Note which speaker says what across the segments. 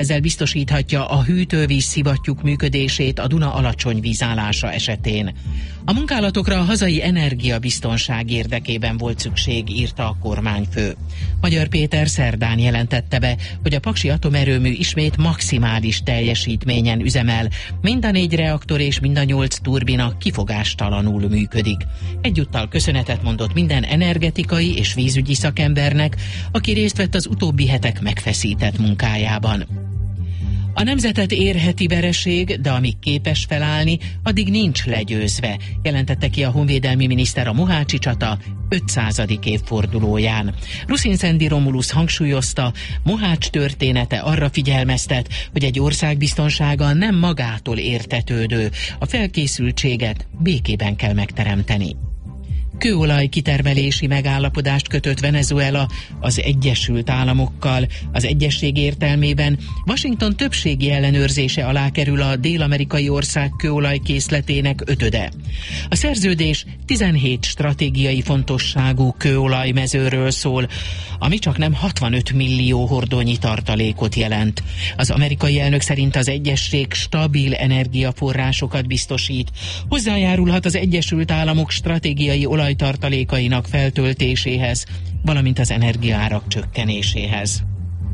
Speaker 1: Ezzel biztosíthatja a hűtővíz szivattyúk működését a Duna alacsony vízállása esetén. A munkálatokra a hazai energiabiztonság érdekében volt szükség, írta a kormányfő. Magyar Péter szerdán jelentette be, hogy a paksi atomerőmű ismét maximális teljesítményen üzemel. Mind a 4 reaktor és mind a 8 turbina kifogástalanul működik. Egyúttal köszönetet mondott minden energetikai és vízügyi szakembernek, aki részt vett az utóbbi hetek megfeszített munkájában. A nemzetet érheti vereség, de amíg képes felállni, addig nincs legyőzve, jelentette ki a honvédelmi miniszter a Mohácsi csata 500. évfordulóján. Ruszin-Szendi Romulus hangsúlyozta, Mohács története arra figyelmeztet, hogy egy ország biztonsága nem magától értetődő, a felkészültséget békében kell megteremteni. Kőolaj kitermelési megállapodást kötött Venezuela az Egyesült Államokkal. Az egyezség értelmében Washington többségi ellenőrzése alá kerül a dél-amerikai ország kőolajkészletének 5/5. A szerződés 17 stratégiai fontosságú kőolajmezőről szól, ami csaknem 65 millió hordónyi tartalékot jelent. Az amerikai elnök szerint az egyezség stabil energiaforrásokat biztosít, hozzájárulhat az Egyesült Államok stratégiai olajtartalékainak feltöltéséhez, valamint az energiaárak csökkenéséhez.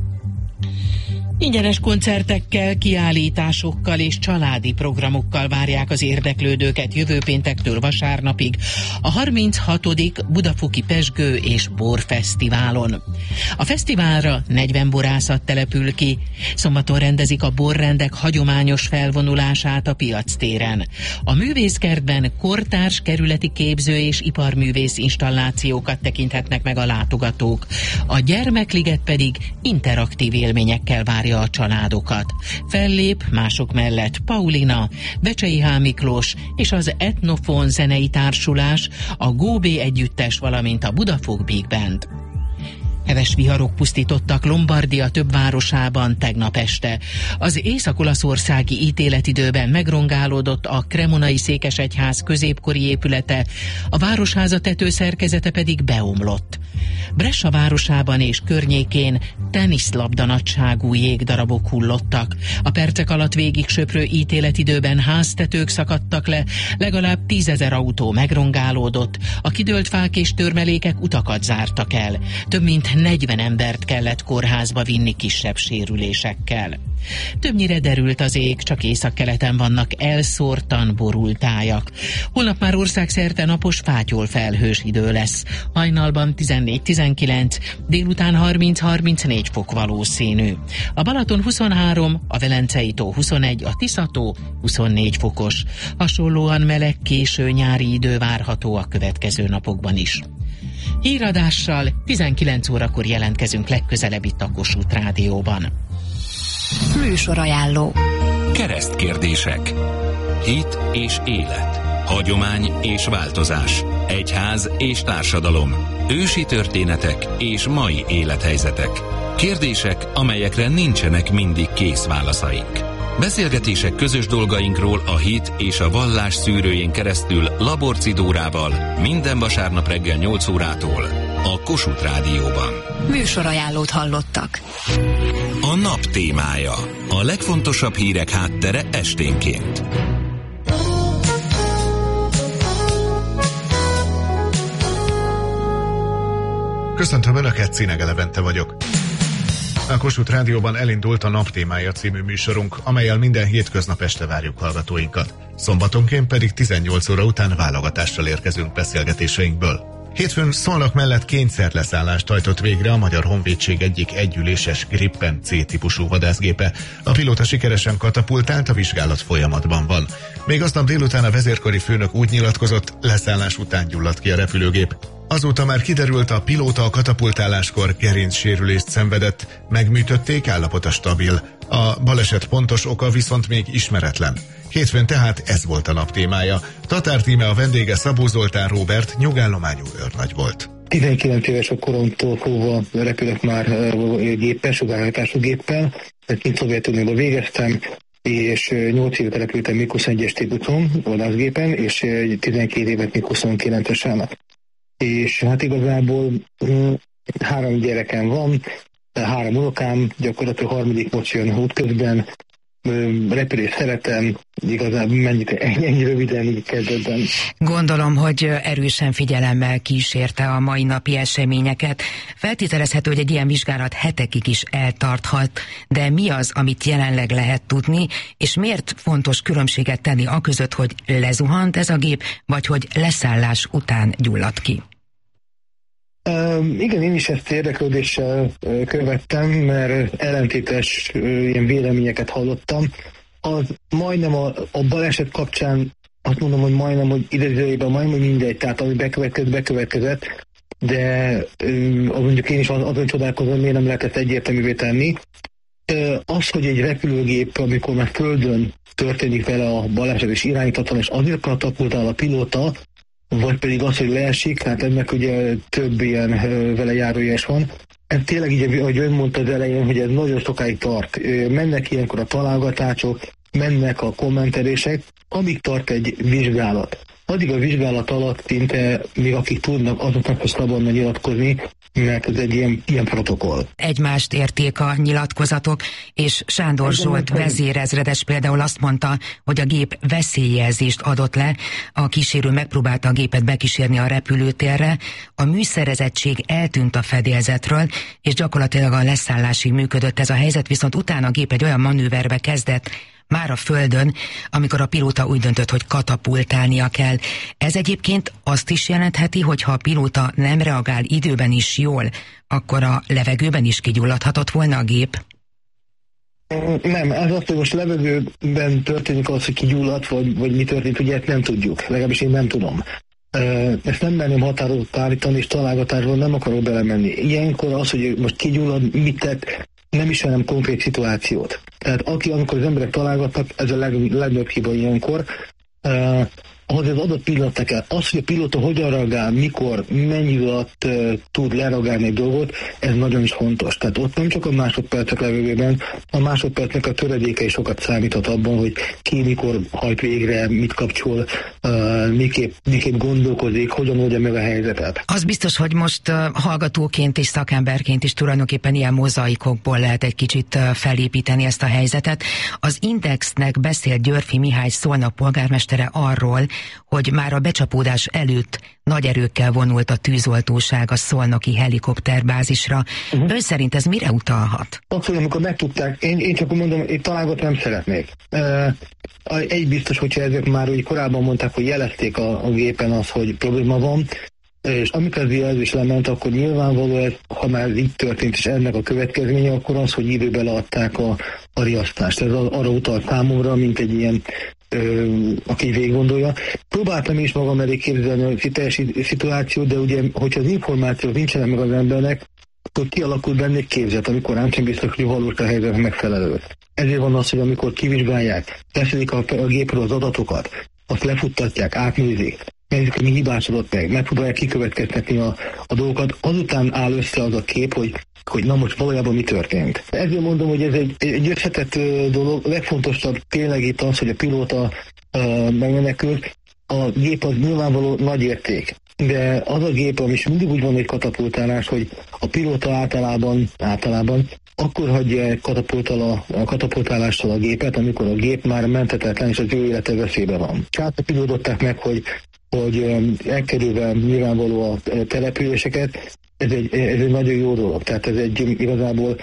Speaker 1: Ingyenes koncertekkel, kiállításokkal és családi programokkal várják az érdeklődőket jövő péntektől vasárnapig a 36. Budafoki Pezsgő és Borfesztiválon. A fesztiválra 40 borászat települ ki. Szombaton rendezik a borrendek hagyományos felvonulását a Piactéren. A művészkertben kortárs, kerületi képző és iparművész installációkat tekinthetnek meg a látogatók. A Gyermekliget pedig interaktív élményekkel várja a családokat. Fellép mások mellett Paulina, Becsei H. Miklós és az Etnofon zenei társulás, a Góbé együttes, valamint a Budafok Big Band. Heves viharok pusztítottak Lombardia több városában tegnap este. Az észak-olaszországi ítéletidőben megrongálódott a Cremonai székesegyház középkori épülete, a városháza tetőszerkezete pedig beomlott. Brescia városában és környékén teniszlabda nagyságú jégdarabok hullottak. A percek alatt végig söprő ítéletidőben háztetők szakadtak le, legalább 10 000 autó megrongálódott, a kidőlt fák és törmelékek utakat zártak el. Több mint 40 embert kellett kórházba vinni kisebb sérülésekkel. Többnyire derült az ég, csak északkeleten vannak elszórtan borult tájak. Holnap már országszerte napos fátyol-felhős idő lesz. Hajnalban 14-19, délután 30-34 fok valószínű. A Balaton 23, a Velencei tó 21, a Tisza-tó 24 fokos. Hasonlóan meleg késő nyári idő várható a következő napokban is. Híradással 19 órakor jelentkezünk legközelebb itt a Kossuth Rádióban.
Speaker 2: Műsorajánló.
Speaker 3: Keresztkérdések. Hit és élet. Hagyomány és változás. Egyház és társadalom. Ősi történetek és mai élethelyzetek. Kérdések, amelyekre nincsenek mindig kész válaszaink. Beszélgetések közös dolgainkról a hit és a vallás szűrőjén keresztül Laborci Dórával minden vasárnap reggel 8 órától a Kossuth Rádióban.
Speaker 2: Műsorajánlót hallottak.
Speaker 3: A nap témája. A legfontosabb hírek háttere esténként.
Speaker 4: Köszöntöm Önöket, Színege Levente vagyok. A Kossuth Rádióban elindult a Nap témája című műsorunk, amellyel minden hétköznap este várjuk hallgatóinkat. Szombatonként pedig 18 óra után válogatással érkezünk beszélgetéseinkből. Hétfőn Szolnok mellett kényszerleszállást hajtott végre a Magyar Honvédség egyik együléses Gripen C-típusú vadászgépe. A pilóta sikeresen katapultált, a vizsgálat folyamatban van. Még aznap délután a vezérkari főnök úgy nyilatkozott, leszállás után gyulladt ki a repülőgép. Azóta már kiderült, a pilóta a katapultáláskor gerincsérülést szenvedett, megműtötték, állapota stabil. A baleset pontos oka viszont még ismeretlen. Hétfőn tehát ez volt a Nap témája. Tatár Tíme a vendége, Szabó Zoltán Róbert nyugállományú őrnagy volt.
Speaker 5: 19 éves a koromtól fogva repülök már géppel, sugárhajtású géppel, kint Szovjetunióban végeztem, és 8 évet repültem MiG-21-es típuson, vadászgépen, és 12 évet MiG-29-esen. És hát igazából 3 gyerekem van, 3 unokám, gyakorlatilag 3. most jön útközben, repülést szeretem, igazából ennyi röviden így kezdetben.
Speaker 2: Gondolom, hogy erősen figyelemmel kísérte a mai napi eseményeket. Feltételezhető, hogy egy ilyen vizsgálat hetekig is eltarthat, de mi az, amit jelenleg lehet tudni, és miért fontos különbséget tenni aközött, hogy lezuhant ez a gép, vagy hogy leszállás után gyulladt ki?
Speaker 5: Igen, én is ezt érdeklődéssel követtem, mert ellentétes ilyen véleményeket hallottam. Az majdnem a baleset kapcsán azt mondom, hogy majdnem, hogy idézőjében majdnem mindegy, tehát ami bekövetkezett, de mondjuk én is azon csodálkozom, miért nem lehet ezt egyértelművé tenni. Az, hogy egy repülőgép, amikor már földön történik vele a baleset és irányítatlan, és azért katapultál a pilóta, vagy pedig az, hogy leesik, hát ennek ugye több ilyen vele járója is van. Ez tényleg így, ahogy ön mondta az elején, hogy ez nagyon sokáig tart. Mennek ilyenkor a találgatások, mennek a kommentelések, amíg tart egy vizsgálat. Addig a vizsgálat alatt szinte, még akik tudnak, azoknak is szabadna nyilatkozni, mert ez egy ilyen protokoll.
Speaker 2: Egymást érték a nyilatkozatok, és Sándor Zsolt vezérezredes például azt mondta, hogy a gép veszélyjelzést adott le, a kísérő megpróbálta a gépet bekísérni a repülőtérre, a műszerezettség eltűnt a fedélzetről, és gyakorlatilag a leszállásig működött ez a helyzet, viszont utána a gép egy olyan manőverbe kezdett, már a földön, amikor a pilóta úgy döntött, hogy katapultálnia kell. Ez egyébként azt is jelentheti, hogy ha a pilóta nem reagál időben is jól, akkor a levegőben is kigyulladhatott volna a gép?
Speaker 5: Nem, ez azt, hogy most levegőben történik az, hogy kigyulladt, vagy mi történik, ugye ezt nem tudjuk. Legalábbis én nem tudom. Ezt nem merném határozott állítani, és találgatásban nem akarok belemenni. Ilyenkor az, hogy most kigyullad, mit tett, nem ismerem konkrét szituációt. Tehát amikor az emberek találgatnak, ez a legnagyobb hiba ilyenkor, ahhoz az adott pillanatnak kell. Az, hogy a pilóta hogyan reagál, mikor, mennyi alatt tud lereagálni egy dolgot, ez nagyon is fontos. Tehát ott nem csak a másodpercek levegőben, a másodpercnek a töredéke is sokat számíthat abban, hogy ki mikor hajt végre, mit kapcsol, miképp gondolkodik, hogyan oldja meg a helyzetet.
Speaker 2: Az biztos, hogy most hallgatóként és szakemberként is tulajdonképpen ilyen mozaikokból lehet egy kicsit felépíteni ezt a helyzetet. Az Indexnek beszélt Györffy Mihály Szolnok polgármestere arról, hogy már a becsapódás előtt nagy erőkkel vonult a tűzoltóság a szolnoki helikopterbázisra. Ön szerint ez mire utalhat?
Speaker 5: Akkor, amikor megtudták, én csak mondom, én találgat nem szeretnék. Egy biztos, hogyha ezek már úgy korábban mondták, hogy jelezték a gépen az, hogy probléma van, és amikor ez jelzés lement, akkor nyilvánvaló, ha már így történt, és ennek a következménye, akkor az, hogy időbe leadták a riasztást. Ez arra utal számomra, mint egy ilyen aki végig gondolja. Próbáltam is magam elé képzelni a teljes szituációt, de ugye, hogyha az információk nincsenek meg az embernek, akkor kialakul benne egy képzet, amikor nem sem biztos, hogy valós a helyzetnek megfelelő. Ezért van az, hogy amikor kivizsgálják, teszik a gépről az adatokat, azt lefuttatják, átnézik, nézik, hogy mi hibásodott meg, megpróbálják kikövetkeztetni a dolgokat, azután áll össze az a kép, hogy na most valójában mi történt. Ezért mondom, hogy ez egy összetett dolog. Legfontosabb tényleg itt az, hogy a pilóta megmenekült. A gép az nyilvánvaló nagy érték. De az a gép, ami mindig úgy van egy katapultálás, hogy a pilóta általában akkor hagyja katapultálással a gépet, amikor a gép már menthetetlen, és az ő élete veszélyben van. Tehát pilódották meg, hogy elkerülve nyilvánvaló a településeket, ez egy nagyon jó dolog. Tehát ez egy igazából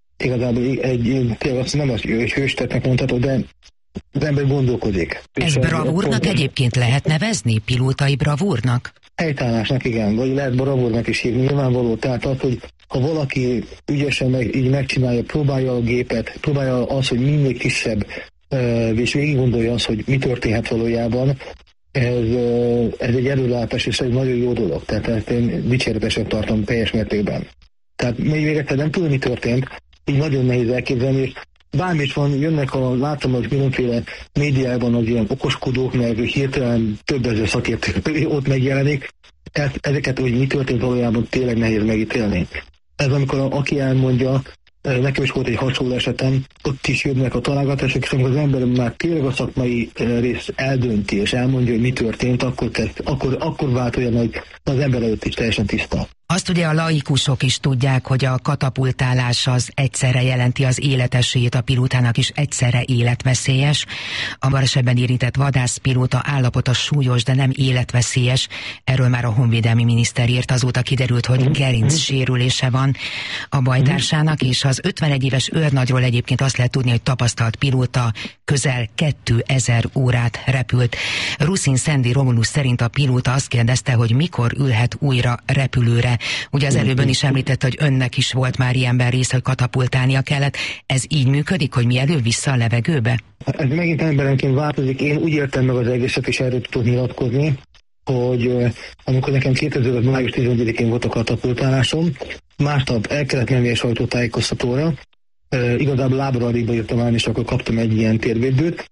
Speaker 5: azt nem az hőstetnek mondható, de az ember gondolkodik.
Speaker 2: Ez bravúrnak egyébként lehet nevezni? Pilótai bravúrnak?
Speaker 5: Helytállásnak, igen, vagy lehet bravúrnak is hívni, nyilvánvaló. Tehát az, hogy ha valaki ügyesen így megcsinálja, próbálja a gépet, próbálja az, hogy minél kisebb, és végig gondolja azt, hogy mi történhet valójában, ez egy előlátás, és egy nagyon jó dolog. Tehát ezt én dicséretesen tartom teljes mértékben. Tehát még végre nem tudom, mi történt, így nagyon nehéz elképzelni, és bármit van, jönnek látom, hogy mindenféle médiában az ilyen okoskodók, meg hirtelen több ezer szakértő ott megjelenik. Ezeket, hogy mi történt valójában, tényleg nehéz megítélni. Ez amikor aki elmondja, nekem is volt egy hasonló esetem, ott is jönnek a találgatások, és amikor az ember már tényleg a szakmai rész eldönti, és elmondja, hogy mi történt, akkor vált olyan, hogy az ember előtt is teljesen tiszta.
Speaker 2: Azt ugye a laikusok is tudják, hogy a katapultálás az egyszerre jelenti az életesélyét a pilótának is, egyszerre életveszélyes. A balesetben érintett vadászpilóta állapota súlyos, de nem életveszélyes. Erről már a honvédelmi miniszter írt, azóta kiderült, hogy gerinc sérülése van a bajtársának, és az 51 éves őrnagyról egyébként azt lehet tudni, hogy tapasztalt pilóta közel 2000 órát repült. Ruszin Szendi Romulus szerint a pilóta azt kérdezte, hogy mikor ülhet újra repülőre. Ugye az előbben is említette, hogy önnek is volt már ilyenben rész, hogy katapultálnia kellett. Ez így működik, hogy mielőbb vissza a levegőbe?
Speaker 5: Ez megint emberenként változik. Én úgy éltem meg az egészet, és erről tudok nyilatkozni, hogy amikor nekem 2005. május 11-én volt a katapultálásom, másnap el kellett menni egy sajtótájékoztatóra, igazából lábra aligba írtam el, és akkor kaptam egy ilyen térvédőt.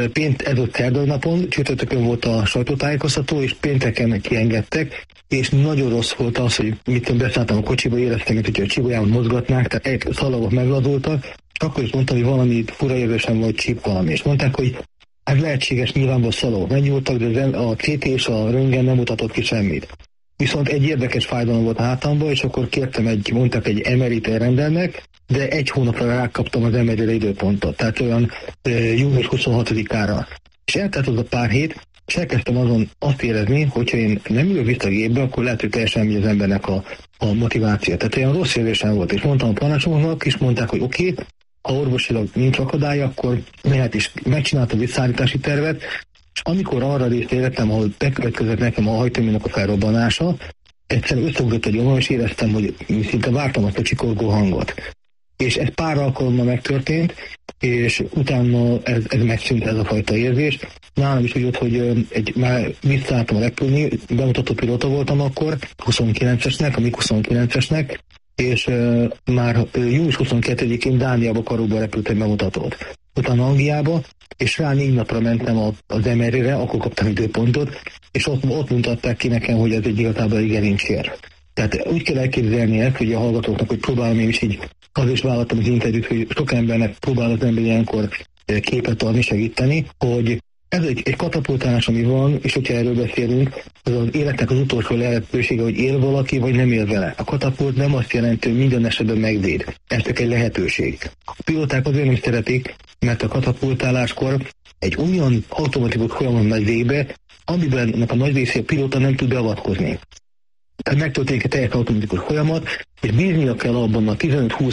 Speaker 5: Ez ott szerdai napon, csütörtökön volt a sajtótájékoztató, és pénteken kiengedtek, és nagyon rossz volt az, hogy beszálltam a kocsiba, éreztem, mint hogy a csigolyámat mozgatnák, tehát egy szalagok meglazultak, akkor is mondtam, hogy valami fura érzésem volt, csíp valami, és mondták, hogy ez lehetséges, nyilvánvalóan szalagok megnyúltak, de a CT és a röntgen nem mutatott ki semmit. Viszont egy érdekes fájdalom volt a hátamban, és akkor kértem mondták egy MRI-t elrendelnek, de egy hónapra rákaptam az MRI-re időpontot, tehát olyan június 26-ára. És eltelt az a pár hét, és elkezdtem azon azt érezni, hogyha én nem ülök vissza a gépbe, akkor lehet, hogy teljesen megy az embernek a motiváció. Tehát olyan rossz érzésem volt, és mondtam a parancsnoknak, és mondták, hogy oké, ha orvosilag nincs akadály, akkor mehet is. Megcsináltam egy szállítási tervet, és amikor arra részt értem, ahol bekövetkezett nekem a hajtóműnek a felrobbanása, egyszerűen összeugrott a gyomrom, és éreztem, hogy szinte vártam azt a csikorgó hangot. És ez pár alkalommal megtörtént, és utána ez megszűnt, ez a fajta érzés. Nálam is úgy volt, hogy már visszaálltam repülni, bemutató pilóta voltam akkor, 29-esnek, a MiG-29-esnek, és már június 22-én Dániába Karóba repültem bemutatót. Utána Angliába, és rá 4 napra mentem az MR-re, akkor kaptam időpontot, és ott mutatták ki nekem, hogy ez egy igazából egy gerincsér. Tehát úgy kell elképzelni ezt, hogy a hallgatóknak, hogy próbálom én is így, az is vállaltam az interjút, hogy sok embernek próbál az ember ilyenkor képet adni, segíteni, hogy ez egy katapultálás, ami van, és hogyha erről beszélünk, az az életnek az utolsó lehetősége, hogy él valaki, vagy nem él vele. A katapult nem azt jelenti, hogy minden esetben megvéd. Ez csak egy lehetőség. A pilóták azért nem szeretik, mert a katapultáláskor egy olyan automatikus folyamat megy végbe, amiben a nagy része a pilóta nem tud beavatkozni. Tehát megtörténik egy teljes automatikus folyamat, és bíznia kell abban a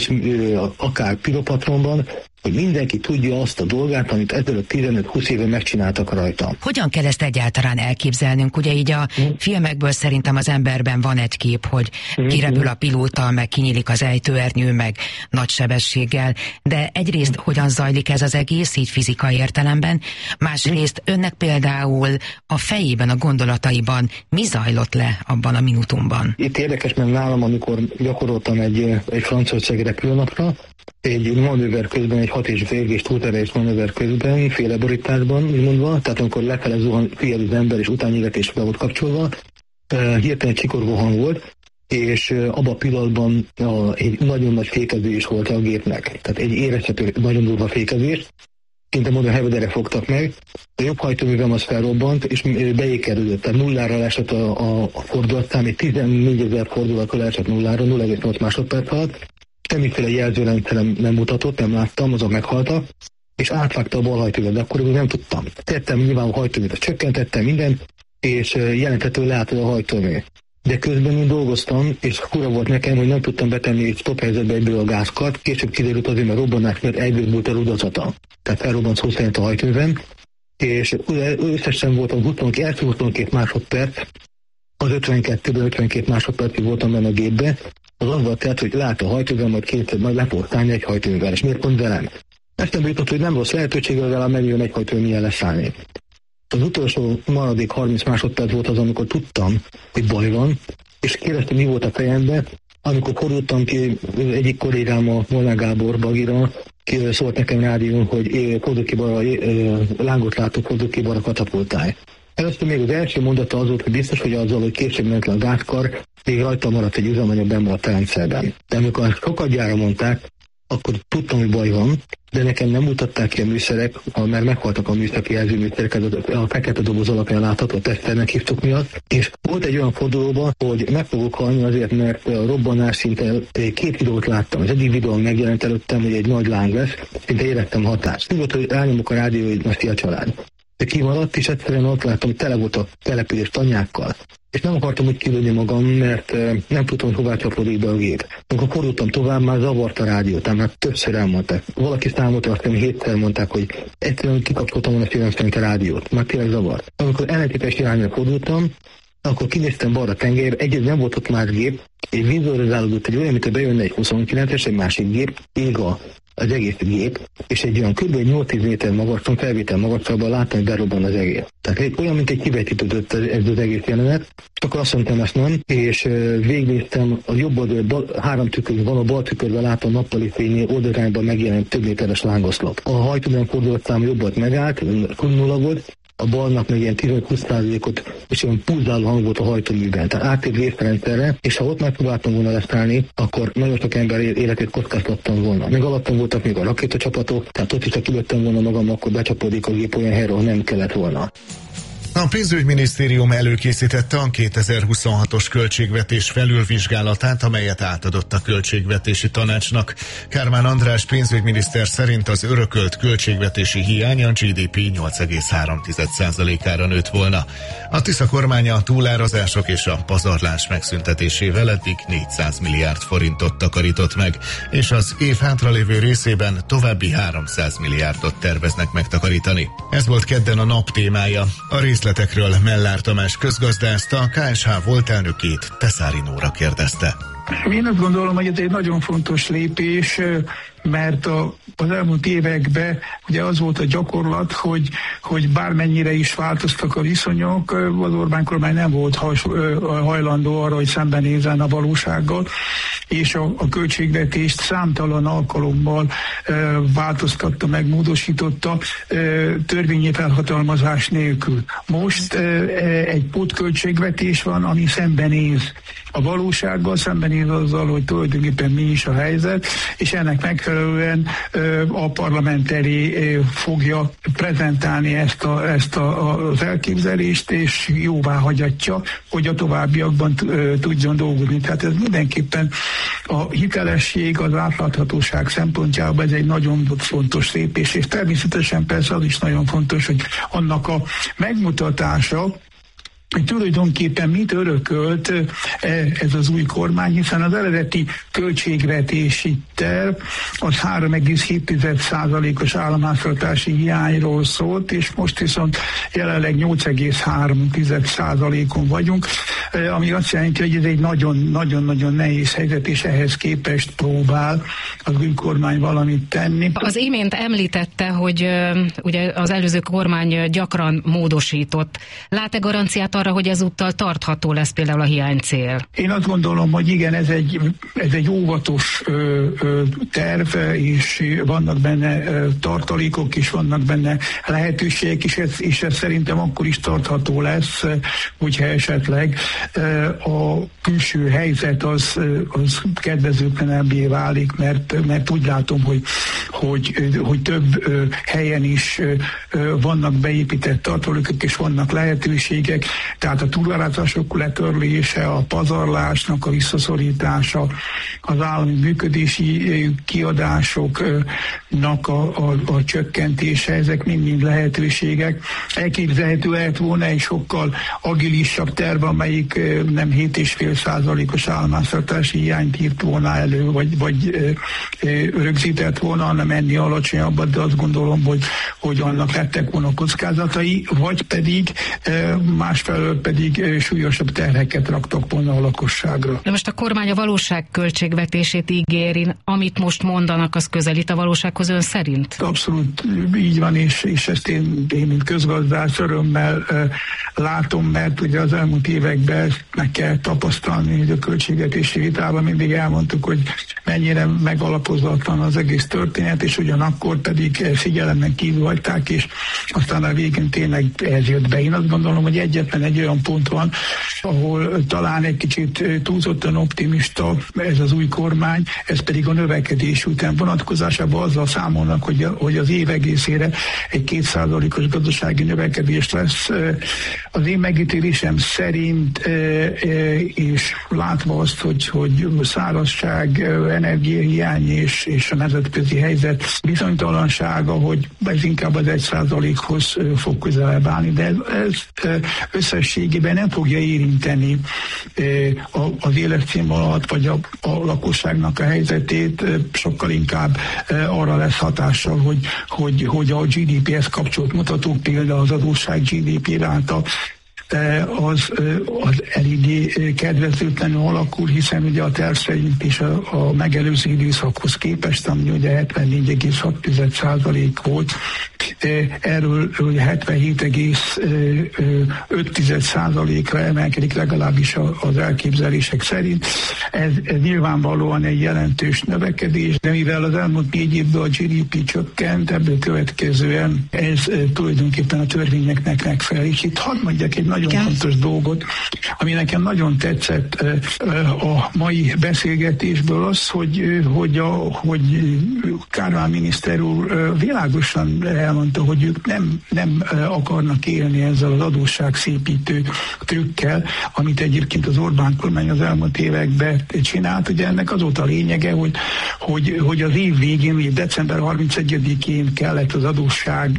Speaker 5: 15-20 akár pilopatronban, hogy mindenki tudja azt a dolgát, amit ezelőtt 15-20 éve megcsináltak rajta.
Speaker 2: Hogyan kell ezt egyáltalán elképzelnünk? Ugye így a filmekből szerintem az emberben van egy kép, hogy kirepül a pilóta, meg kinyílik az ejtőernyő, meg nagy sebességgel, de egyrészt hogyan zajlik ez az egész, így fizikai értelemben, másrészt önnek például a fejében, a gondolataiban mi zajlott le abban a minutumban? Itt
Speaker 5: érdekes, mert nálam, amikor gyakoroltam egy franciaországi repülőnapra, egy manőver közben, egy 6,5 és túlterelés manőver közben, féle borításban, úgy mondva, tehát amikor lefele zuhan, figyel az ember, és utánnyívetésre volt kapcsolva, hirtelen csikorgó hang volt, és abban a pillanatban egy nagyon nagy fékezés volt a gépnek. Tehát egy érezhető, nagyon durva fékezés. Szinte mondom, hevedere fogtak meg. A jobb hajtóművem az felrobbant, és beékerült. Tehát nullára leesett a fordulatszám, egy 14 000 fordulattal leesett nullára, 0,8 másodperc alatt. Semmiféle jelzőrendszerem nem mutatott, nem láttam, azok meghaltak, és átvágta a bal hajtóművet, de akkor még nem tudtam. Tettem nyilván a hajtóművet, csökkentettem mindent, és jelentető leállt a hajtómű. De közben én dolgoztam, és fura volt nekem, hogy nem tudtam betenni egy stop helyzetbe egyből a gázkart, később kiderült azért, mert robbanás miatt egyből a rudazata. Tehát felrobbant szó szerint a hajtóművem, és összesen voltam 22 másodperc, az 52 másodpercig voltam benne a gépbe, az volt tehát, hogy lát a hajtóművel, majd le fog szállni egy hajtóművel, és miért pont velem? Eszembe jutott, hogy nem rossz lehetőség, hogy velem megjön egy hajtómű, milyen leszállni. Az utolsó maradék 30 másodperc volt az, amikor tudtam, hogy baj van, és kérdeztem, mi volt a fejemben, amikor fordultam ki, egyik kollégám, a Molnár Gábor Bagira, ki szólt nekem rádión, hogy lángot látok, fordul ki balra katapultálj. Először még az első mondata az volt, hogy biztos, hogy azzal, hogy később ment le a gázkar, még rajta maradt egy üzemanyag benn a rendszerben. De amikor sokat gyára mondták, akkor tudtam, hogy baj van, de nekem nem mutatták ki a műszerek, mert meghaltak a műszaki jelzőműszerek, a fekete doboz alapján látható teszternek hívtuk miatt, és volt egy olyan fordulóban, hogy meg fogok halni azért, mert a robbanás szinte 2 videót láttam. Az egyik videón megjelent előttem, hogy egy nagy láng lesz, szinte éreztem hatást. Tudod, hogy rányomok a rádió, hogy most a család. De kimaradt, és egyszerűen ott láttam, hogy tele volt a település tanyákkal. És nem akartam úgy kilőni magam, mert nem tudtam, hogy hová csapódik be a gép. Amikor fordultam tovább, már zavart a rádió, tehát már többször elmondták. Valaki számolta, azt 7-szer mondták, hogy egyszerűen kikapcsoltam volna szívem szerint a rádiót. Már tényleg zavart. Amikor ellentétes irányra fordultam, akkor kinéztem balra tengelyre, egyébként nem volt ott más gép, és vizualizálódott egy olyan, mint bejönne egy 29-es, egy másik gép, ég az egész gép, és egy olyan kb. 8-10 méter magasan, felvétel magasabban láttam, hogy berobban az egész. Tehát olyan, mint egy kivetítődött ez az egész jelenet, akkor azt mondtam, ezt nem, és végignéztem a jobb oldalon, 3 tükörben van, a bal tükörben látom nappali fénynél, oldalirányban megjelent több méteres lángoszlop. A hajtóműen fordulatszám jobbat megállt, nulla volt, a balnak meg ilyen 15-20%-ot, és olyan pulzáló hang volt a hajtóműben. Tehát átért részrendszerre, és ha ott megpróbáltam volna leszállni, akkor nagyon sok ember életét kockáztattam volna. Meg alattam voltak még a rakétacsapatok, tehát ott is, ha kilőttem volna magam, akkor becsapódik a gép olyan helyre, ahol nem kellett volna.
Speaker 4: A pénzügyminisztérium előkészítette a 2026-os költségvetés felülvizsgálatát, amelyet átadott a Költségvetési Tanácsnak. Kármán András pénzügyminiszter szerint az örökölt költségvetési hiány a GDP 8,3%-ára nőtt volna. A Tisza kormánya a túlárazások és a pazarlás megszüntetésével eddig 400 milliárd forintot takarított meg, és az év hátralévő részében további 300 milliárdot terveznek megtakarítani. Ez volt kedden a nap témája. A részletekről Mellár Tamás közgazdászt, a KSH volt elnökét, Teszári Nóra kérdezte.
Speaker 6: Én azt gondolom, hogy ez egy nagyon fontos lépés, mert az elmúlt években ugye az volt a gyakorlat, hogy bármennyire is változtak a viszonyok, az Orbán kormány nem volt hajlandó arra, hogy szembenézzen a valósággal, és a költségvetést számtalan alkalommal változtatta, megmódosította törvényi felhatalmazás nélkül. Most egy pótköltségvetés van, ami szembenéz a valósággal, szembenéz azzal, hogy tulajdonképpen mi is a helyzet, és ennek megfelelően a parlament elé fogja prezentálni ezt az elképzelést, és jóvá hagyatja, hogy a továbbiakban tudjon dolgozni. Tehát ez mindenképpen a hitelesség, az átláthatóság szempontjából ez egy nagyon fontos lépés, és természetesen persze az is nagyon fontos, hogy annak a megmutatása, tulajdonképpen mit örökölt ez az új kormány, hiszen az eredeti költségvetési terv az 3,7%-os államháztartási hiányról szólt, és most viszont jelenleg 8,3%-on vagyunk, ami azt jelenti, hogy ez egy nagyon-nagyon nehéz helyzet, és ehhez képest próbál az új kormány valamit tenni.
Speaker 2: Az imént említette, hogy ugye az előző kormány gyakran módosított. Lát-e garanciát arra, hogy ezúttal tartható lesz például a hiánycél?
Speaker 6: Én azt gondolom, hogy igen, ez egy óvatos terv, és vannak benne tartalékok, és vannak benne lehetőségek, és ez szerintem akkor is tartható lesz, hogyha esetleg a külső helyzet az kedvezőtlenebbé válik, mert úgy látom, hogy több helyen is vannak beépített tartalékok, és vannak lehetőségek, tehát a túlárázások letörlése, a pazarlásnak a visszaszorítása, az állami működési kiadásoknak a csökkentése, ezek mind lehetőségek. Elképzelhető lehet volna egy sokkal agilisabb terv, amelyik nem 7,5%-os államháztartási hiányt írt volna elő, vagy rögzített volna, hanem ennél alacsonyabbat, de azt gondolom, hogy annak lettek volna kockázatai, vagy pedig másfelől pedig súlyosabb terheket raktak volna a lakosságra.
Speaker 2: De most a kormány a valóság költségvetését ígéri, amit most mondanak, az közelít a valósághoz ön szerint?
Speaker 6: Abszolút így van, és ezt én mint közgazdász örömmel látom, mert ugye az elmúlt években meg kell tapasztalni, hogy a költségvetési vitában mindig elmondtuk, hogy mennyire megalapozatlan az egész történet, és ugyanakkor pedig figyelemben kívül hagyták, és aztán a végén tényleg ez jött be. Én azt gondolom, hogy egyetlen egy olyan pont van, ahol talán egy kicsit túlzottan optimista ez az új kormány, ez pedig a növekedés után vonatkozásában azzal számolnak, hogy az év egészére egy 2%-os gazdasági növekedés lesz. Az én megítélésem szerint, és látva azt, hogy szárazság, energiahiány és a nemzetközi helyzet bizonytalansága, hogy ez inkább az 1%-hoz fog közelebb állni, de ez összességében nem fogja érinteni az életszínvonalat, vagy a lakosságnak a helyzetét, sokkal inkább arra lesz hatással, hogy a GDP-hez kapcsolt mutatók, például az adósság GDP ráta, az eléggé kedvezőtlenül alakul, hiszen ugye a terv szerint is a megelőző időszakhoz képest, ami ugye 74,6% volt, erről 77,5%-ra emelkedik legalábbis az elképzelések szerint. Ez nyilvánvalóan egy jelentős növekedés, de mivel az elmúlt 4 évben a GDP csökkent, ebből következően ez tulajdonképpen a törvényeknek megfelel. És itt hadd mondjak egy nagyon fontos dolgot, ami nekem nagyon tetszett a mai beszélgetésből az, hogy Kármán miniszter úr világosan elmondta, hogy ők nem akarnak élni ezzel az adósságszépítő trükkel, amit egyébként az Orbán kormány az elmúlt években csinált. Ugye ennek az volt a lényege, hogy az év végén, december 31-én kellett az adósság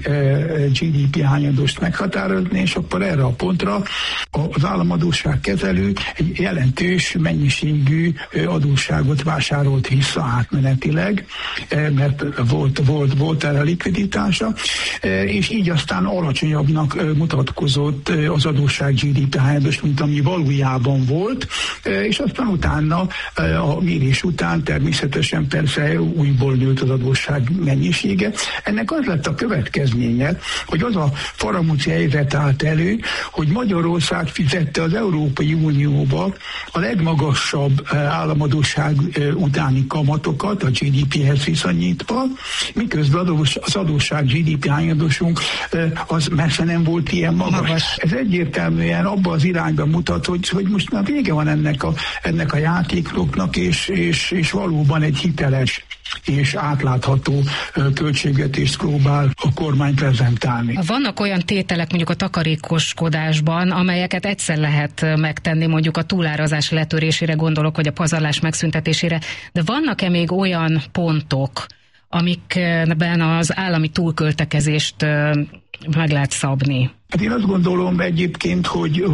Speaker 6: GDP hányadost meghatározni, és akkor erre a pontra az államadósság kezelő egy jelentős mennyiségű adósságot vásárolt vissza átmenetileg, mert volt erre likviditása, és így aztán alacsonyabbnak mutatkozott az adósság GDP hányados, mint ami valójában volt, és aztán utána, a mérés után természetesen persze újból nőtt az adósság mennyisége. Ennek az lett a következménye, hogy az a faramúci helyzet állt elő, hogy Magyarország fizette az Európai Unióba a legmagasabb államadósság utáni kamatokat a GDP-hez viszonyítva, miközben az adósság GDP hányadosunk az messze nem volt ilyen magas. Ez egyértelműen abba az irányba mutat, hogy most már vége van ennek a játékoknak, és valóban egy hiteles és átlátható költségvetést próbál a kormány prezentálni.
Speaker 7: Vannak olyan tételek mondjuk a takarékoskodásban, amelyeket egyszer lehet megtenni, mondjuk a túlárazás letörésére gondolok, vagy a pazarlás megszüntetésére, de vannak-e még olyan pontok, amikben az állami túlköltekezést meg lehet szabni?
Speaker 6: Hát én azt gondolom egyébként,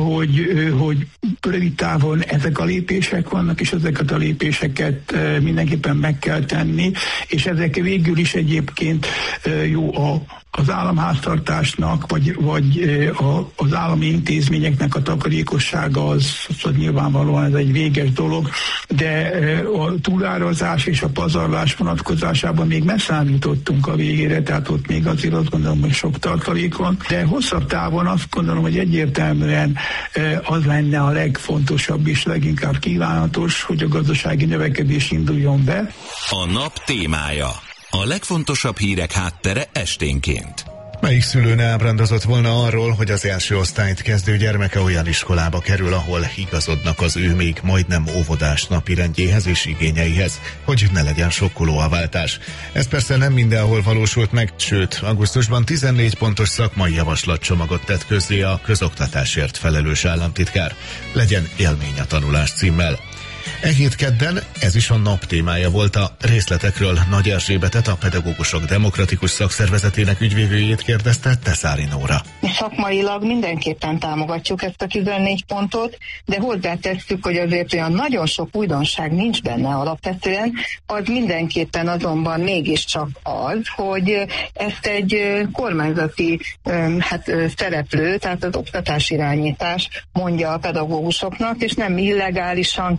Speaker 6: hogy rövid távon ezek a lépések vannak, és ezeket a lépéseket mindenképpen meg kell tenni, és ezek végül is egyébként jó az államháztartásnak, vagy az állami intézményeknek a takarékossága, az nyilvánvalóan ez egy véges dolog, de a túlárazás és a pazarlás vonatkozásában még megszámítottunk a végére, tehát ott még azért azt gondolom, hogy sok tartalék van, de hosszabb távon azt gondolom, hogy egyértelműen az lenne a legfontosabb és leginkább kívánatos, hogy a gazdasági növekedés induljon be.
Speaker 3: A nap témája. A legfontosabb hírek háttere esténként.
Speaker 4: Melyik szülő ne ábrandozott volna arról, hogy az első osztályt kezdő gyermeke olyan iskolába kerül, ahol igazodnak az ő még majdnem óvodás napirendjéhez és igényeihez, hogy ne legyen sokkoló a váltás. Ez persze nem mindenhol valósult meg, sőt, augusztusban 14 pontos szakmai javaslatcsomagot tett közzé a közoktatásért felelős államtitkár. Legyen élmény a tanulás címmel. E hét kedden ez is a nap témája volt. A részletekről Nagy Erzsébetet, a Pedagógusok Demokratikus Szakszervezetének ügyvívőjét kérdezte Teszári Nóra.
Speaker 8: Szakmailag mindenképpen támogatjuk ezt a 14 pontot, de hozzátesszük, hogy azért olyan nagyon sok újdonság nincs benne alapvetően, az mindenképpen azonban mégiscsak az, hogy ezt egy kormányzati szereplő, tehát az oktatásirányítás mondja a pedagógusoknak, és nem illegálisan kell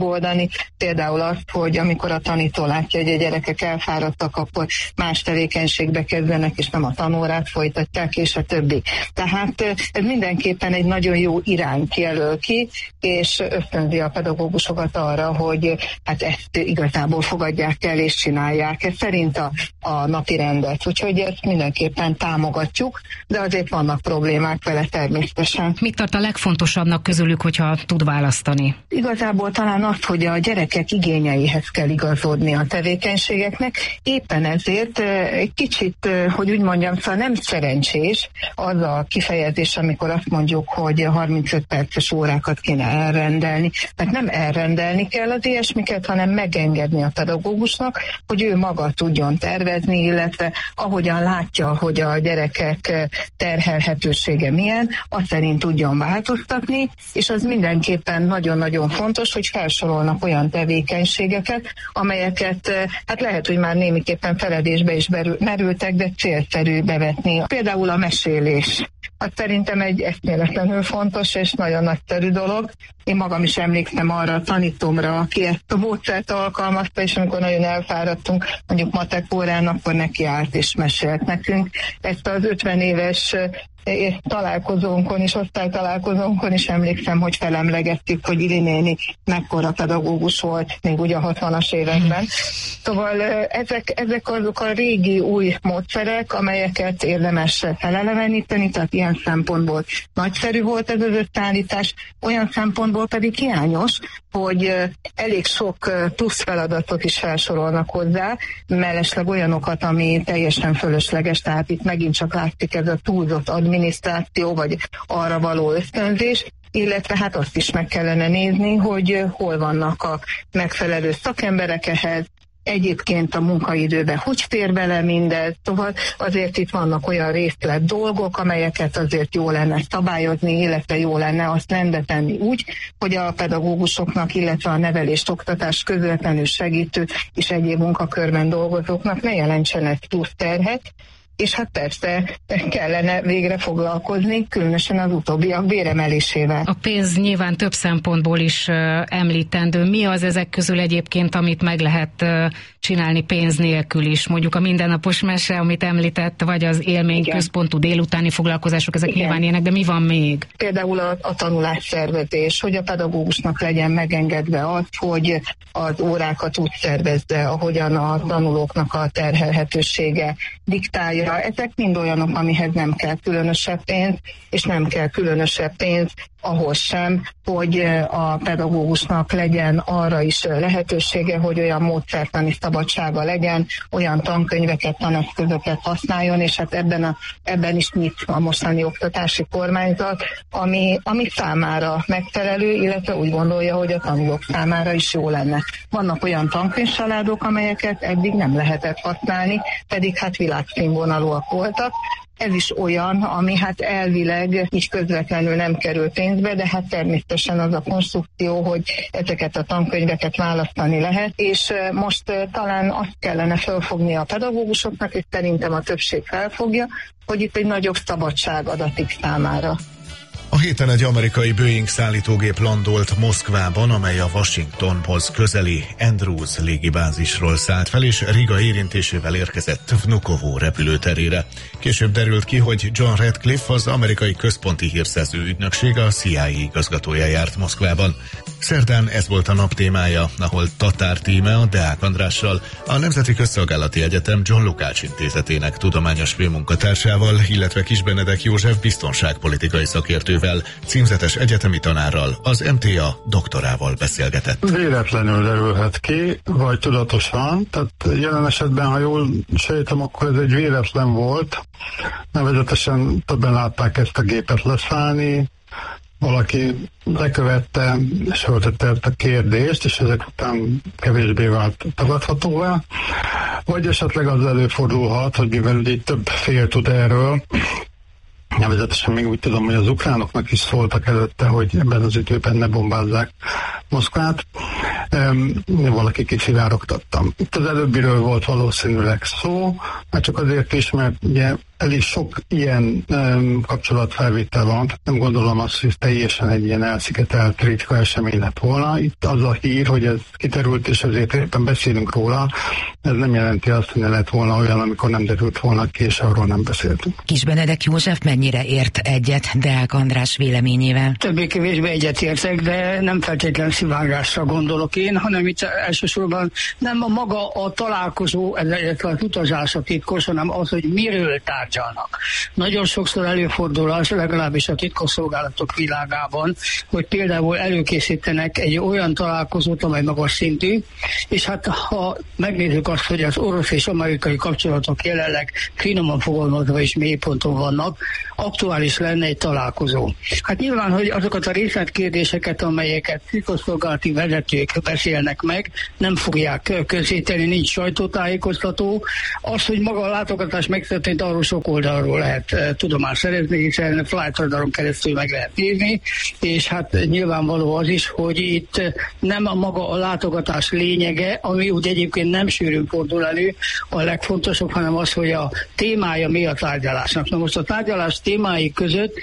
Speaker 8: megoldani. Például azt, hogy amikor a tanító látja, hogy a gyerekek elfáradtak, akkor más tevékenységbe kezdenek, és nem a tanórát folytatják, és a többi. Tehát ez mindenképpen egy nagyon jó irányt jelöl ki, és ösztönzi a pedagógusokat arra, hogy hát ezt igazából fogadják el és csinálják. Ez szerint a napi rendet. Úgyhogy ezt mindenképpen támogatjuk, de azért vannak problémák vele természetesen.
Speaker 7: Mit tart a legfontosabbnak közülük, hogyha tud választani?
Speaker 8: Igazából talán azt, hogy a gyerekek igényeihez kell igazodni a tevékenységeknek. Éppen ezért egy kicsit, hogy úgy mondjam, szóval nem szerencsés az a kifejezés, amikor azt mondjuk, hogy 35 perces órákat kéne elrendelni. Mert nem elrendelni kell az ilyesmiket, hanem megengedni a pedagógusnak, hogy ő maga tudjon tervezni, illetve ahogyan látja, hogy a gyerekek terhelhetősége milyen, azt szerint tudjon változtatni, és az mindenképpen nagyon-nagyon fontos, hogy felsorolnak olyan tevékenységeket, amelyeket hát lehet, hogy már némiképpen feledésbe is merültek, de célszerű bevetni. Például a mesélés. Hát szerintem egy eszméletlenül fontos és nagyon nagyszerű dolog. Én magam is emlékszem arra a tanítómra, aki ezt a módszert alkalmazta, és amikor nagyon elfáradtunk, mondjuk matek órán, akkor neki állt és mesélt nekünk. Ezt az 50 éves találkozónkon is, osztálytalálkozónkon is emlékszem, hogy felemlegettük, hogy Ili néni mekkora pedagógus volt, még ugye a 60-as években. Szóval ezek azok a régi új módszerek, amelyeket érdemes feleleveníteni, tehát ilyen szempontból nagyszerű volt ez az összeállítás, olyan szempontból pedig hiányos, hogy elég sok plusz feladatot is felsorolnak hozzá, mellesleg olyanokat, ami teljesen fölösleges, tehát itt megint csak látszik ez a túlzott adminisztráció, vagy arra való ösztönzés, illetve hát azt is meg kellene nézni, hogy hol vannak a megfelelő szakemberek ehhez, egyébként a munkaidőben hogy fér bele mindez, szóval azért itt vannak olyan részlet dolgok, amelyeket azért jó lenne szabályozni, illetve jó lenne azt rendbe tenni úgy, hogy a pedagógusoknak, illetve a nevelést, oktatás közvetlenül segítő és egyéb munkakörben dolgozóknak ne jelentsenek plusz terhet, és hát persze kellene végre foglalkozni, különösen az utóbbiak béremelésével.
Speaker 7: A pénz nyilván több szempontból is említendő. Mi az ezek közül egyébként, amit meg lehet csinálni pénz nélkül is? Mondjuk a mindennapos mese, amit említett, vagy az élményközpontú délutáni foglalkozások, ezek nyilván ilyenek, de mi van még?
Speaker 8: Például a tanulásszervezés, hogy a pedagógusnak legyen megengedve az, hogy az órákat úgy szervezze, ahogyan a tanulóknak a terhelhetősége diktálja. Ezek mind olyanok, amihez nem kell különösebb pénz, és nem kell különösebb pénz ahhoz sem, hogy a pedagógusnak legyen arra is lehetősége, hogy olyan módszertani szabadsága legyen, olyan tankönyveket, taneszközöket használjon, és hát ebben is nyit a mostani oktatási kormányzat, ami számára megfelelő, illetve úgy gondolja, hogy a tanulók számára is jó lenne. Vannak olyan tankönyvcsaládok, amelyeket eddig nem lehetett használni, pedig hát világszínvonalúak voltak. Ez is olyan, ami hát elvileg így közvetlenül nem kerül pénzbe, de hát természetesen az a konstrukció, hogy ezeket a tankönyveket választani lehet, és most talán azt kellene felfogni a pedagógusoknak, és szerintem a többség felfogja, hogy itt egy nagyobb szabadság adatik számára.
Speaker 4: A héten egy amerikai Boeing szállítógép landolt Moszkvában, amely a Washingtonhoz közeli Andrews légibázisról szállt fel, és Riga érintésével érkezett Vnukovo repülőterére. Később derült ki, hogy John Radcliffe, az amerikai központi hírszerző ügynökség, a CIA igazgatója járt Moszkvában. Szerdán ez volt a nap témája, ahol Tatár Tíme a Deák Andrással, a Nemzeti Közszolgálati Egyetem John Lukács Intézetének tudományos főmunkatársával, illetve Kis Benedek József biztonságpolitikai szakértővel, címzetes egyetemi tanárral, az MTA doktorával beszélgetett.
Speaker 9: Véletlenül derülhet ki, vagy tudatosan, tehát jelen esetben, ha jól sejtem, akkor ez egy véletlen volt. Nevezetesen többen látták ezt a gépet leszállni, valaki lekövette és föltette a kérdést, és ezek után kevésbé vált tagadhatóvá. Vagy esetleg az előfordulhat, hogy mivel ugye több fél tud erről, nevezetesen még úgy tudom, hogy az ukránoknak is szóltak előtte, hogy ebben az időben ne bombázzák Moszkvát, valaki kiszivárogtattam. Itt az előbbiről volt valószínűleg szó, már csak azért is, mert ugye elég sok ilyen kapcsolatfelvétel van, tehát nem gondolom azt, hogy teljesen egy ilyen elszigetelt ritka esemény lett volna. Itt az a hír, hogy ez kiterült, és ezért éppen beszélünk róla, ez nem jelenti azt, hogy ne lett volna olyan, amikor nem derült volna ki, és arról nem beszéltünk.
Speaker 2: Kis Benedek József mennyire ért egyet Deák András véleményével?
Speaker 10: Többé-kevésbé egyetértek, de nem feltétlenül szivárgásra gondolok én, hanem itt elsősorban nem a maga a találkozó, illetve az utazás a titkos, hanem az, hogy miről tárgyalnak. Nagyon sokszor előfordul az, legalábbis a titkosszolgálatok világában, hogy például előkészítenek egy olyan találkozót, amely magas szintű, és hát ha megnézzük azt, hogy az orosz és amerikai kapcsolatok jelenleg finoman fogalmazva is mélyponton vannak, aktuális lenne egy találkozó. Hát nyilván, hogy azokat a részletkérdéseket, amelyeket titkosszolgálati vezetők beszélnek meg, nem fogják közzétenni, nincs sajtótájékoztató. Az, hogy maga a látogatás megtörtént, arról sok oldalról lehet tudomást szerezni, hiszen Flight Radaron keresztül meg lehet nézni, és hát nyilvánvaló az is, hogy itt nem a maga a látogatás lényege, ami úgy egyébként nem sűrűn fordul elő a legfontosabb, hanem az, hogy a témája mi a tárgyalásnak. Na most a tárgyalás témái között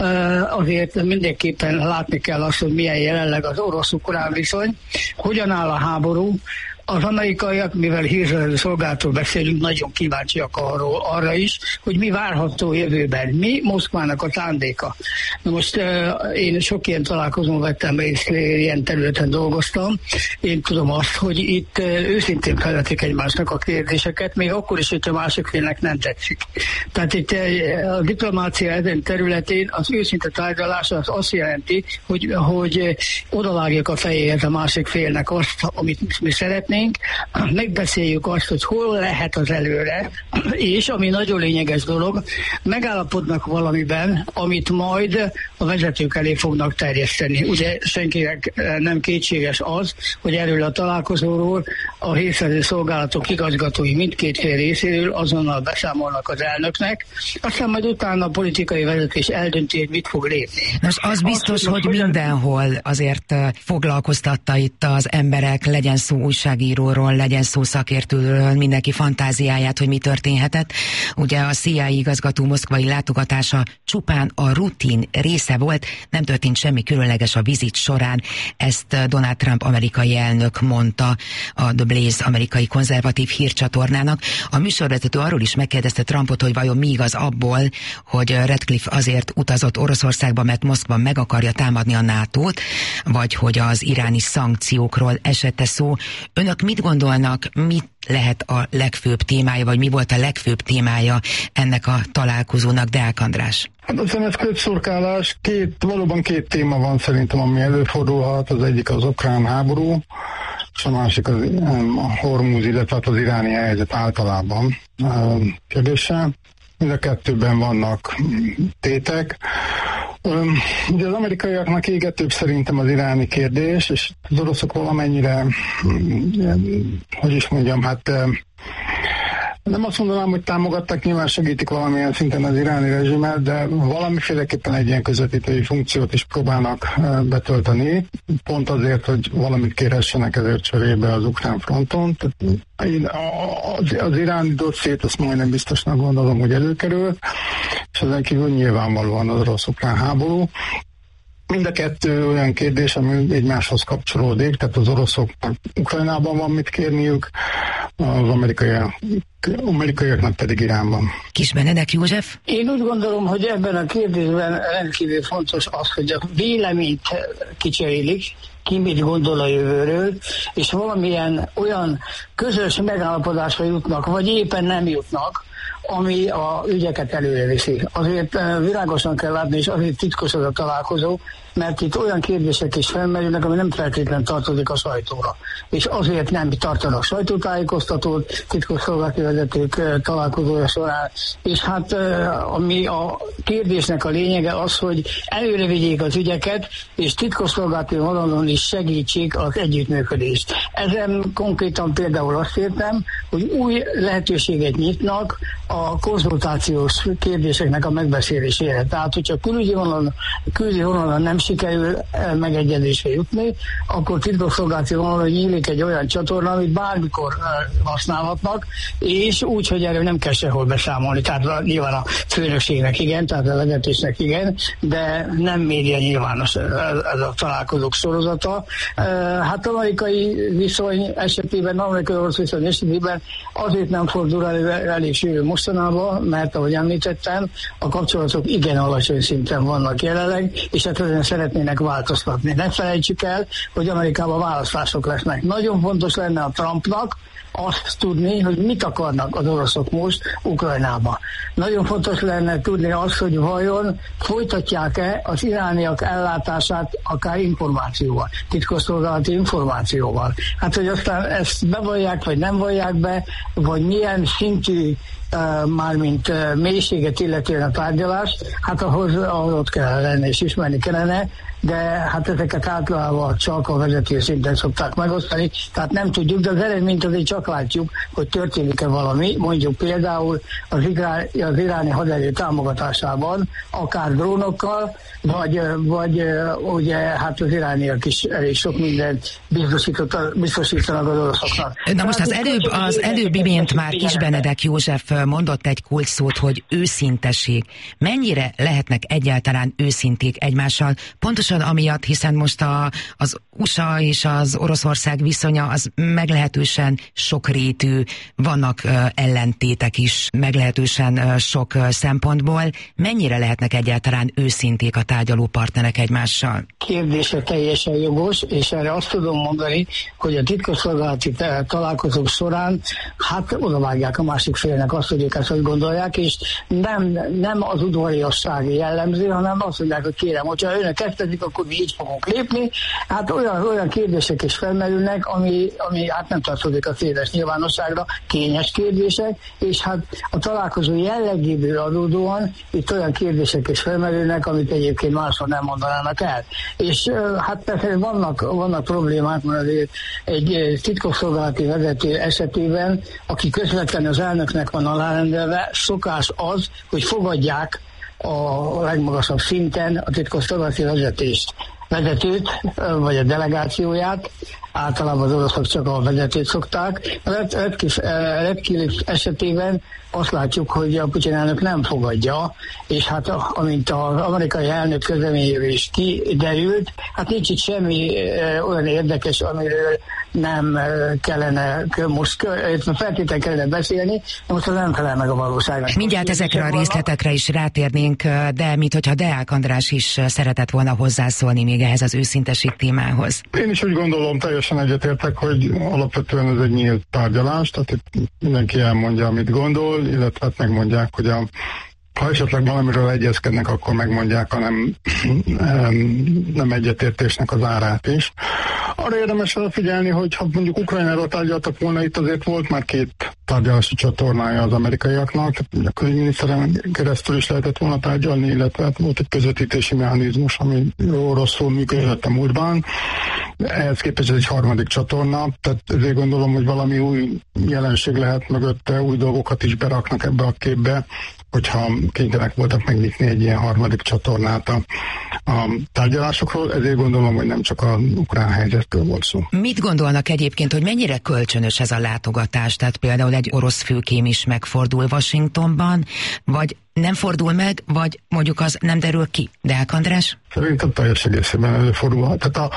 Speaker 10: azért mindenképpen látni kell azt, hogy milyen jelenleg az orosz-ukrán viszony, hogyan áll a háború. Az amerikaiak, mivel hírszerző szolgálatról beszélünk, nagyon kíváncsiak arra is, hogy mi várható jövőben, mi Moszkvának a szándéka. Na most én sok ilyen találkozón vettem részt, ilyen területen dolgoztam. Én tudom azt, hogy itt őszintén felvetik egymásnak a kérdéseket, még akkor is, hogy a másik félnek nem tetszik. Tehát itt a diplomácia ezen területén az őszinte tárgyalás az azt jelenti, hogy odavágjuk a fejéhez a másik félnek azt, amit mi szeretnénk, megbeszéljük azt, hogy hol lehet az előre, és ami nagyon lényeges dolog, megállapodnak valamiben, amit majd a vezetők elé fognak terjeszteni. Ugye senkinek nem kétséges az, hogy erről a találkozóról a hírszerző szolgálatok igazgatói mindkét fél részéről azonnal beszámolnak az elnöknek, aztán majd utána a politikai vezetés eldönti, hogy mit fog lépni.
Speaker 2: Most az biztos, hogy mindenhol azért foglalkoztatta itt az emberek, legyen szó újságíróról, legyen szó szakértőről, mindenki fantáziáját, hogy mi történhetett. Ugye a CIA igazgató moszkvai látogatása csupán a rutin része volt, nem történt semmi különleges a vizit során. Ezt Donald Trump amerikai elnök mondta a The Blaze amerikai konzervatív hírcsatornának. A műsorvezető arról is megkérdezte Trumpot, hogy vajon mi igaz abból, hogy Radcliffe azért utazott Oroszországba, mert Moszkva meg akarja támadni a NATO-t, vagy hogy az iráni szankciókról esett szó. Önök mit gondolnak, mit lehet a legfőbb témája, vagy mi volt a legfőbb témája ennek a találkozónak, Deák András?
Speaker 9: Hát a ez kötszurkálás, valóban két téma van szerintem, ami előfordulhat. Az egyik az ukrán háború, és a másik a Hormuz, illetve az iráni helyzet általában kérdése. Mind a kettőben vannak tétek. Ugye az amerikaiaknak égetőbb szerintem az iráni kérdés, és az oroszok valamennyire, hogy is mondjam, hát nem azt mondanám, hogy támogatták, nyilván segítik valamilyen szinten az iráni rezsimet, de valamiféleképpen egy ilyen közvetítői funkciót is próbálnak betölteni, pont azért, hogy valamit kérhessenek ezért cserébe az ukrán fronton. Az iráni dossziét azt majdnem biztosnak gondolom, hogy előkerül, és ezen kívül nyilvánvalóan az orosz-ukrán háború. Mind a kettő olyan kérdés, ami egymáshoz kapcsolódik, tehát az oroszoknak Ukrajnában van mit kérniük, az amerikaiaknak pedig Iránban.
Speaker 2: Kis Benedek József?
Speaker 10: Én úgy gondolom, hogy ebben a kérdésben rendkívül fontos az, hogy a véleményt kicserélik, ki mit gondol a jövőről, és valamilyen olyan közös megállapodásra jutnak, vagy éppen nem jutnak, ami a ügyeket előreviszi. Azért világosan kell látni, és azért titkos az a találkozó, mert itt olyan kérdések is felmerülnek, ami nem feltétlenül tartozik a sajtóra. És azért nem tartanak sajtótájékoztatót, titkosszolgálati vezetők találkozója során. És hát ami a kérdésnek a lényege az, hogy előre vigyék az ügyeket, és titkosszolgálati vonalon is segítsék az együttműködést. Ezen konkrétan például azt értem, hogy új lehetőséget nyitnak a a konzultációs kérdéseknek a megbeszélésére. Tehát, hogyha külügyi vonalon nem sikerül megegyezésre jutni, akkor titkosszolgálati vonalon nyílik egy olyan csatorna, amit bármikor használhatnak, és úgy, hogy erről nem kell sehol beszámolni. Tehát nyilván a főnökségnek igen, tehát a vezetésnek igen, de nem média nyilvános ez a találkozók sorozata. Hát amerikai viszony esetében, amerikai-orosz viszony esetében azért nem fordul elég sűrű mostanában, mert ahogy említettem, a kapcsolatok igen alacsony szinten vannak jelenleg, és ezen szeretnének változtatni. Ne felejtsük el, hogy Amerikában választások lesznek. Nagyon fontos lenne a Trumpnak azt tudni, hogy mit akarnak az oroszok most Ukrajnába. Nagyon fontos lenne tudni azt, hogy vajon folytatják-e az irániak ellátását akár információval, titkosszolgálati információval. Hát, hogy aztán ezt bevallják, vagy nem vallják be, vagy milyen szintű mármint mélységet illetően a tárgyalást, hát ahhoz ott kell lenni és ismerni kellene, de hát ezeket általában csak a vezető szinten szokták megosztani, tehát nem tudjuk, de az eredményt azért csak látjuk, hogy történik-e valami, mondjuk például az iráni haderő támogatásában, akár drónokkal, vagy ugye hát az irániak is elég sok mindent biztosítanak az oroszoknak.
Speaker 2: Na most az előbb imént már Kis Benedek József mondott egy kulcsszót, hogy őszintesség. Mennyire lehetnek egyáltalán őszinték egymással? Pontosan amiatt, hiszen most az USA és az Oroszország viszonya az meglehetősen sokrétű, vannak ellentétek is meglehetősen sok szempontból. Mennyire lehetnek egyáltalán őszinték a tárgyaló partnerek egymással?
Speaker 10: Kérdése teljesen jogos, és erre azt tudom mondani, hogy a titkosszolgálati találkozók során hát odavágják a másik félnek azt, hogy ők ezt hogy gondolják, és nem az udvariasság jellemző, hanem azt mondják, hogy kérem, hogyha önök ezt teszik, akkor mi így fogunk lépni. Hát olyan kérdések is felmerülnek, ami hát nem tartozik a széles nyilvánosságra, kényes kérdések, és hát a találkozó jellegéből adódóan itt olyan kérdések is felmerülnek, amit egyébként máshol nem mondanának el. És hát persze vannak problémák, mert azért egy titkosszolgálati vezető esetében, aki közvetlenül az elnöknek van alárendelve, szokás az, hogy fogadják a legmagasabb szinten a titkosszolgálati vezetőt, vagy a delegációját, általában az oroszok csak a vezetőt szokták. Redkill esetében azt látjuk, hogy a Putyin elnök nem fogadja, és hát amint az amerikai elnök közleményéről is kiderült, hát nincs itt semmi olyan érdekes, amiről nem kellene most feltétlenül kellene beszélni, most az nem felel meg a valóságnak.
Speaker 2: Mindjárt ezekre a részletekre is rátérnénk, de minthogyha Deák András is szeretett volna hozzászólni még ehhez az őszinteség témához.
Speaker 9: Én is úgy gondolom, teljesen egyetértek, hogy alapvetően ez egy nyílt tárgyalás, tehát itt mindenki elmondja, amit gondol, illetve hát megmondják, hogy ha esetleg valamiről egyezkednek, akkor megmondják, hanem nem egyetértésnek az árát is. Arra érdemes figyelni, hogy ha mondjuk Ukrajnáról tárgyaltak volna, itt azért volt már 2 tárgyalási csatornája az amerikaiaknak, a külügyminiszteren keresztül is lehetett volna tárgyalni, illetve volt egy közvetítési mechanizmus, ami rosszul működött a múltban. Ehhez képest ez egy harmadik csatorna, tehát ezért gondolom, hogy valami új jelenség lehet mögötte, új dolgokat is beraknak ebbe a képbe, hogyha kénytelenek voltak megnyitni egy ilyen harmadik csatornát a tárgyalásokról, ezért gondolom, hogy nem csak az ukrán helyzetről volt szó.
Speaker 2: Mit gondolnak egyébként, hogy mennyire kölcsönös ez a látogatás? Tehát például egy orosz főkém is megfordul Washingtonban, vagy nem fordul meg, vagy mondjuk az nem derül ki? Deák András?
Speaker 9: Szerintem teljes egészében előfordul. Tehát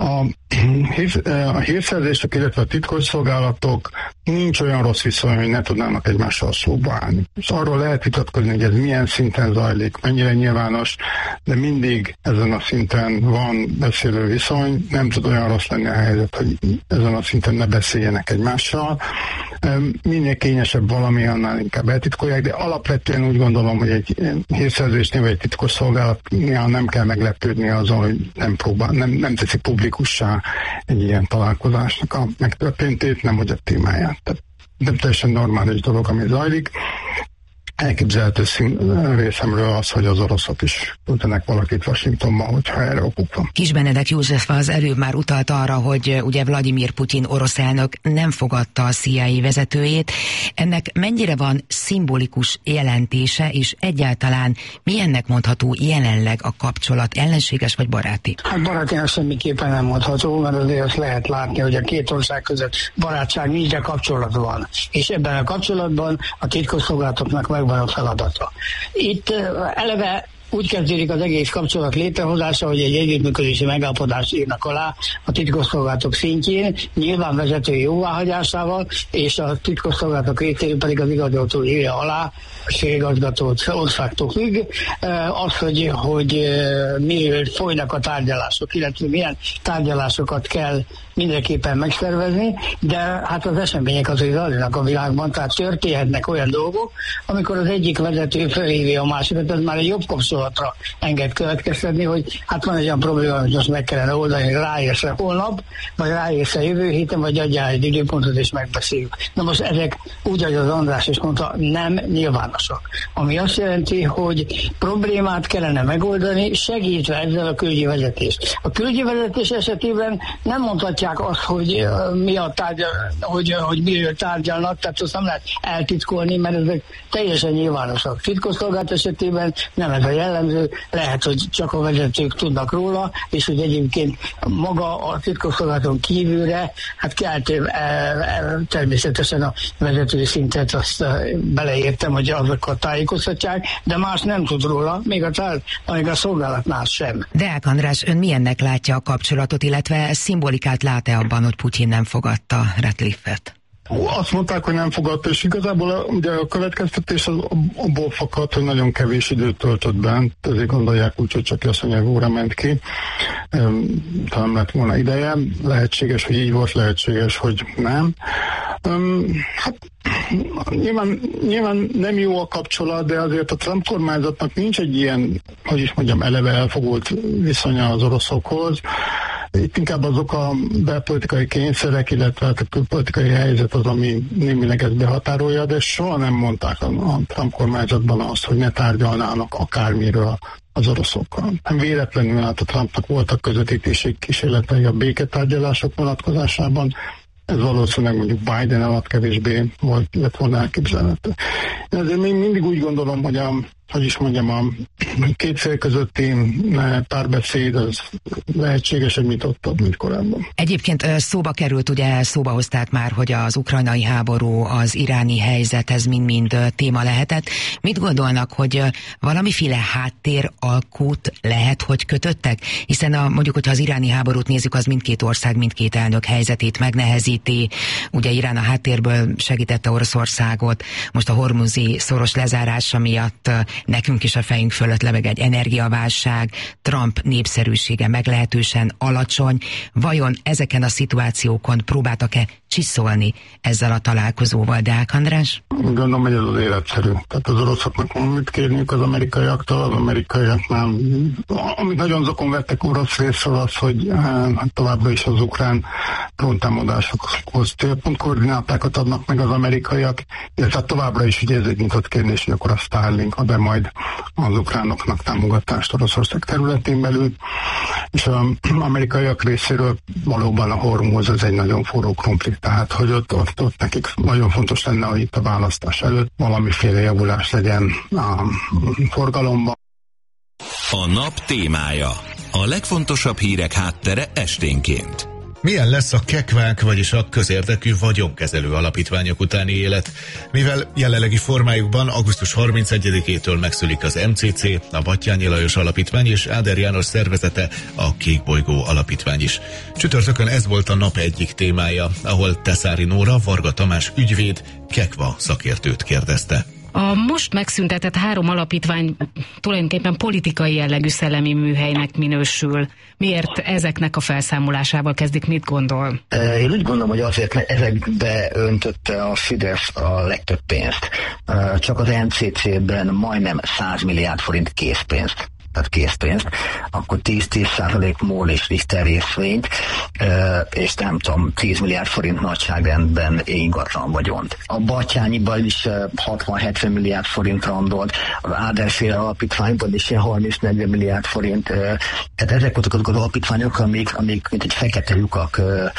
Speaker 9: a hírszerzések, illetve a titkosszolgálatok nincs olyan rossz viszony, hogy ne tudnának egymással szóba állni. És arról lehet vitatkozni, hogy ez milyen szinten zajlik, mennyire nyilvános, de mindig ezen a szinten van beszélő viszony, nem tud olyan rossz lenni a helyzet, hogy ezen a szinten ne beszéljenek egymással. Minél kényesebb valami, annál inkább eltitkolják, de alapvetően úgy gondolom, hogy egy hírszerzésnél vagy egy titkosszolgálatnél nem kell meglepődni azon, hogy nem teszi publikussá egy ilyen találkozásnak a megtörténtét, nem hogy a témáját. Tehát nem teljesen normális dolog, ami zajlik. elképzelhető részemről az, hogy az oroszok is küldenek valakit Washingtonba, hogyha erre okuk van.
Speaker 2: Kis Benedek József az előbb már utalt arra, hogy ugye Vladimir Putyin orosz elnök nem fogadta a CIA vezetőjét. Ennek mennyire van szimbolikus jelentése, és egyáltalán milyennek mondható jelenleg a kapcsolat, ellenséges vagy baráti?
Speaker 10: Hát barátinak semmiképpen nem mondható, mert azért azt lehet látni, hogy a két ország között barátság nincs, de kapcsolat van. És ebben a kapcsolatban a titkosszolgálatoknak megvan a feladata. Itt eleve úgy kezdődik az egész kapcsolat létrehozása, hogy egy együttműködési megállapodást írnak alá a titkosszolgálatok szintjén, nyilván vezetői jóváhagyásával, és a titkosszolgálatok részéről pedig az igazgató írja alá, a főigazgató országtól függ, az, hogy miről folynak a tárgyalások, illetve milyen tárgyalásokat kell mindenképpen megszervezni, de hát az események azért zajlanak a világban, tehát történhetnek olyan dolgok, amikor az egyik vezető felhívja a másikat, ez már egy jobb kapcsolatra enged következtetni, hogy hát van egy olyan probléma, hogy azt meg kellene oldani, ráérsz holnap, vagy ráérsz jövő héten, vagy adjál egy időpontot és megbeszéljük. Na most ezek úgy, ahogy az András is mondta, nem nyilvánosak. Ami azt jelenti, hogy problémát kellene megoldani, segítve ezzel a külügyi vezetést. A külügyi vezetés esetében nem mondhatják azt, hogy mi a hogy miről tárgyalnak, tehát azt nem lehet eltitkolni, mert ezek teljesen nyilvánosak. Titkosszolgálat esetében nem ez a jellemző, lehet, hogy csak a vezetők tudnak róla, és hogy egyébként maga a titkosszolgálaton kívülre, hát kell természetesen a vezetői szintet, azt beleértem, hogy azokat tájékoztatják, de más nem tud róla, még a szolgálatnál sem.
Speaker 2: Deák András, ön milyennek látja a kapcsolatot, illetve szimbolikát lát-e abban, hogy Putyin nem fogadta Ratcliffe-et?
Speaker 9: Azt mondták, hogy nem fogadta, és igazából ugye a következtetés az abból fakad, hogy nagyon kevés időt töltött bent, ezért gondolják úgy, hogy csak azt óra ment ki. Talán lett volna ideje, lehetséges, hogy így volt, lehetséges, hogy nem. Hát nyilván nem jó a kapcsolat, de azért a Trump kormányzatnak nincs egy ilyen, hogy is mondjam, eleve elfogult viszonya az oroszokhoz. Itt inkább azok a belpolitikai kényszerek, illetve a külpolitikai helyzet az, ami némileg ezt behatárolja, de soha nem mondták a Trump kormányzatban azt, hogy ne tárgyalnának akármiről az oroszokkal. Nem véletlenül, hát a Trumpnak voltak közvetítési kísérletei a béketárgyalások vonatkozásában, ez valószínűleg mondjuk Biden alatt kevésbé lett volna elképzelhető. Ezért még mindig úgy gondolom, hogy a két fél közötti párbeszéd az lehetségesebb, mint ott, mint korábban.
Speaker 2: Egyébként szóba került, ugye szóba hozták már, hogy az ukrajnai háború, az iráni helyzet, ez mind-mind téma lehetett. Mit gondolnak, hogy valamiféle háttéralkút lehet, hogy kötöttek? Hiszen mondjuk, hogyha az iráni háborút nézzük, az mindkét ország, mindkét elnök helyzetét megnehezíti. Ugye Irán a háttérből segítette Oroszországot, most a hormuzi szoros lezárása miatt nekünk is a fejünk fölött lebeg egy energiaválság, Trump népszerűsége meglehetősen alacsony. Vajon ezeken a szituációkon próbáltak-e csiszolni ezzel a találkozóval, Deák András?
Speaker 9: Gondolom, hogy ez az életszerű. Tehát az oroszoknak mit kérniük az amerikaiaktól, az amerikaiaknál, amit nagyon zokon vettek orosz részről az, hogy továbbra is az ukrán dróntámadásokhoz célpontkoordinátákat adnak meg az amerikaiak, illetve továbbra is ugye ez egy nyitott kérdés, hogy akkor a Starlink ad-e majd az ukránoknak támogatást Oroszország területén belül, és az amerikaiak részéről valóban a Hormuz ez egy nagyon forró konfliktus, tehát hogy ott nekik nagyon fontos lenne, hogy itt a választás előtt valamiféle javulás legyen a forgalomban.
Speaker 3: A nap témája. A legfontosabb hírek háttere esténként.
Speaker 4: Milyen lesz a kekvák, vagyis a közérdekű vagyonkezelő alapítványok utáni élet? Mivel jelenlegi formájukban augusztus 31-től megszűnik az MCC, a Batthyány Lajos Alapítvány és Áder János szervezete, a Kékbolygó Alapítvány is. Csütörtökön ez volt a nap egyik témája, ahol Teszári Nóra, Varga Tamás ügyvéd, kekva szakértőt kérdezte.
Speaker 7: A most megszüntetett 3 alapítvány tulajdonképpen politikai jellegű szellemi műhelynek minősül. Miért ezeknek a felszámolásával kezdik, mit gondol?
Speaker 11: Én úgy gondolom, hogy azért, mert ezekbe öntötte a Fidesz a legtöbb pénzt. Csak az MCC-ben majdnem 100 milliárd forint készpénzt tehát készpénzt, akkor 10% MOL és Richter részvényt, és nem tudom, 10 milliárd forint nagyságrendben ingatlan vagyont. A Batthyányiban is 60-70 milliárd forint randolt, az Áder-féle alapítványban is 30-40 milliárd forint. Tehát ezek voltak az alapítványok, amik mint egy fekete lyukak,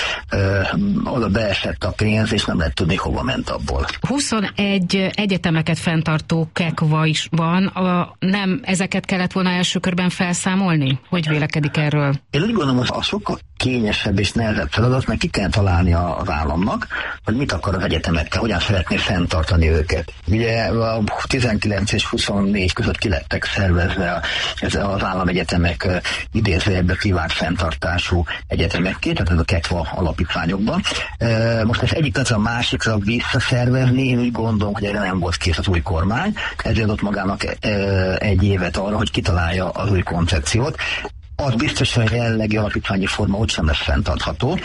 Speaker 11: oda beesett a pénz, és nem lehet tudni, hova ment abból.
Speaker 7: 21 egyetemeket fenntartó KEKVA is van. Nem ezeket kellett volna első körben felszámolni? Hogy vélekedik erről?
Speaker 11: Én úgy gondolom, hogy a sokkal kényesebb és nehezebb feladat, mert ki kell találni az államnak, hogy mit akar az egyetemekkel, hogyan szeretné fenntartani őket. Ugye a 19 és 24 között ki lettek szervezve az államegyetemek idézőjelben privát fenntartású egyetemekké, tehát ez a KEKVA alapítványokban. Most ez egyik az a másikra visszaszervezni, én úgy gondolom, hogy erre nem volt kész az új kormány, ezért adott magának egy évet arra, hogy kitalálja az új koncepciót. Az biztos, hogy a jelenlegi alapítványi forma ott sem lesz fenntartható.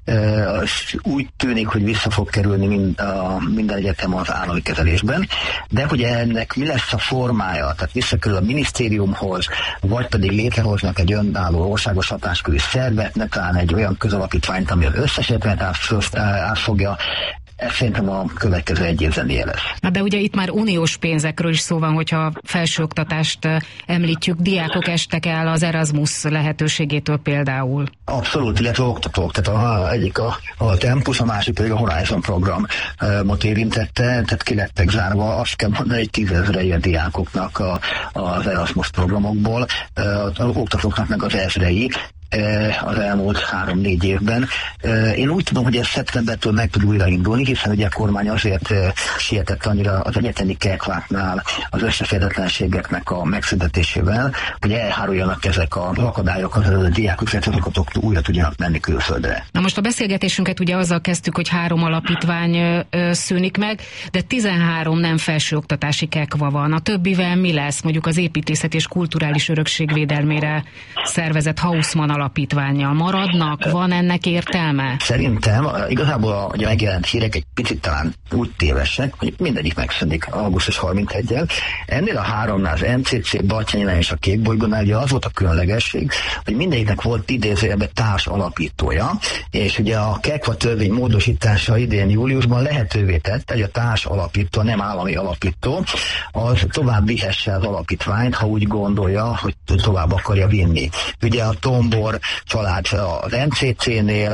Speaker 11: Úgy tűnik, hogy vissza fog kerülni minden egyetem az állami kezelésben, de hogy ennek mi lesz a formája, tehát visszakerül a minisztériumhoz, vagy pedig létrehoznak egy önálló országos hatáskörű szervet, ne talán egy olyan közalapítványt, ami az összes egyetemet átfogja. Ez szerintem a következő egy év zenéje lesz.
Speaker 7: De ugye itt már uniós pénzekről is szó van, hogyha felsőoktatást említjük, diákok estek el az Erasmus lehetőségétől például.
Speaker 11: Abszolút, illetve oktatók. Tehát egyik a Tempus, a másik pedig a Horizon programot érintette, tehát ki lettek zárva, azt kell mondani, egy 10 000 ilyen diákoknak az Erasmus programokból, az oktatóknak meg az ezrei, az elmúlt 3-4 évben. Én úgy tudom, hogy ez szeptembertől meg tud újraindulni, hiszen ugye a kormány azért sietett annyira az egyetemi KEKVÁknál az összeférhetetlenségeknek a megszüntetésével, hogy elháruljanak ezek az akadályok, a diákok, illetve azok újra tudjanak menni külföldre.
Speaker 7: Na most a beszélgetésünket ugye azzal kezdtük, hogy 3 alapítvány szűnik meg, de 13 nem felsőoktatási KEKVA van. A többivel mi lesz? Mondjuk az építészet és kulturális örökség védelmére szervezett Haussmann alapítvánnyal maradnak? Van ennek értelme?
Speaker 11: Szerintem igazából a megjelent hírek egy picit talán úgy tévesek, hogy mindegyik megszűnik augusztus 31-jel. Ennél a 3-nál, az MCC, Batthyánynál és a Kékbolygónál ugye az volt a különlegesség, hogy mindegyiknek volt idézőjelben társ alapítója, és ugye a KEKVA törvény módosítása idén júliusban lehetővé tett, hogy a társ alapító, nem állami alapító, az tovább vihesse az alapítványt, ha úgy gondolja, hogy tovább akarja vinni. Ugye a Tombor család az MCC-nél,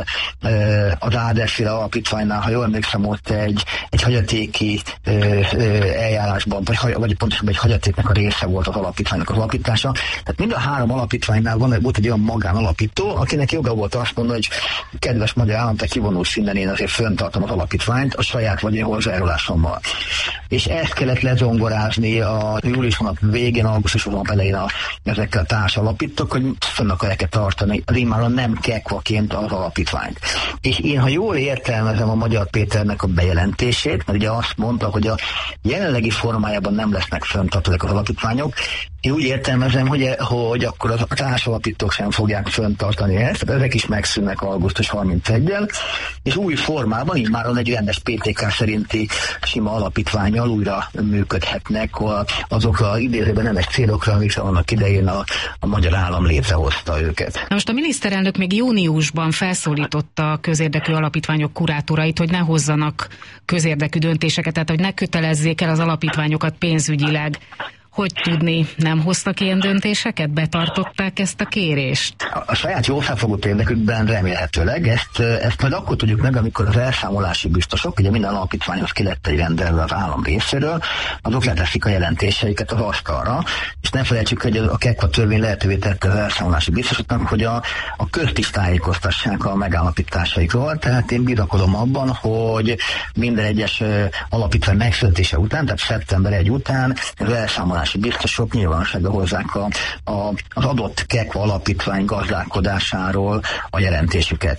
Speaker 11: az Áder-féle alapítványnál, ha jól emlékszem, ott egy hagyatéki eljárásban, vagy pontosabban egy hagyatéknek a része volt az alapítványnak az alapítása. Tehát mind a 3 alapítványnál volt egy olyan magánalapító, akinek joga volt azt mondani, hogy kedves magyar állam, te kivonulsz innen, én azért fenntartom az alapítványt a saját vagy én hozzájárulásommal. És ezt kellett lezongorázni a július hónap végén, augusztus hónap elején ezekkel a társalapítók, hogy fönn akarják tartani az immáron nem KEKVA-ként az alapítványt. És én, ha jól értelmezem a Magyar Péternek a bejelentését, mert ugye azt mondta, hogy a jelenlegi formájában nem lesznek fenntartóak az alapítványok, én úgy értelmezem, hogy akkor a társalapítók sem fogják fenntartani ezt, ezek is megszűnnek augusztus 31-jel, és új formában, így már egy rendes PTK szerinti sima alapítvánnyal újra működhetnek azok az idézőben nemes célokra, amik annak idején a magyar állam létrehozta őket.
Speaker 7: Na most a miniszterelnök még júniusban felszólította a közérdekű alapítványok kurátorait, hogy ne hozzanak közérdekű döntéseket, tehát hogy ne kötelezzék el az alapítványokat pénzügyileg. Hogy tudni, nem hoztak ilyen döntéseket? Betartották ezt a kérést?
Speaker 11: A saját jól felfogott érdekükben remélhetőleg. Ezt majd akkor tudjuk meg, amikor az elszámolási biztosok, ugye minden alapítványhoz ki lett egy rendelve az állam részéről, azok leteszik a jelentéseiket az asztalra, és ne felejtsük, hogy a KEKVA törvény lehetővé tette az elszámolási biztosoknak, hogy a közt is tájékoztassák a megállapításaikról. Tehát én bizakodom abban, hogy minden egyes alapítvány megszületése után, tehát szeptember 1 után az elszámolási biztosok nyilvánosságra hozzák az adott KEKVA alapítvány gazdálkodásáról a jelentésüket.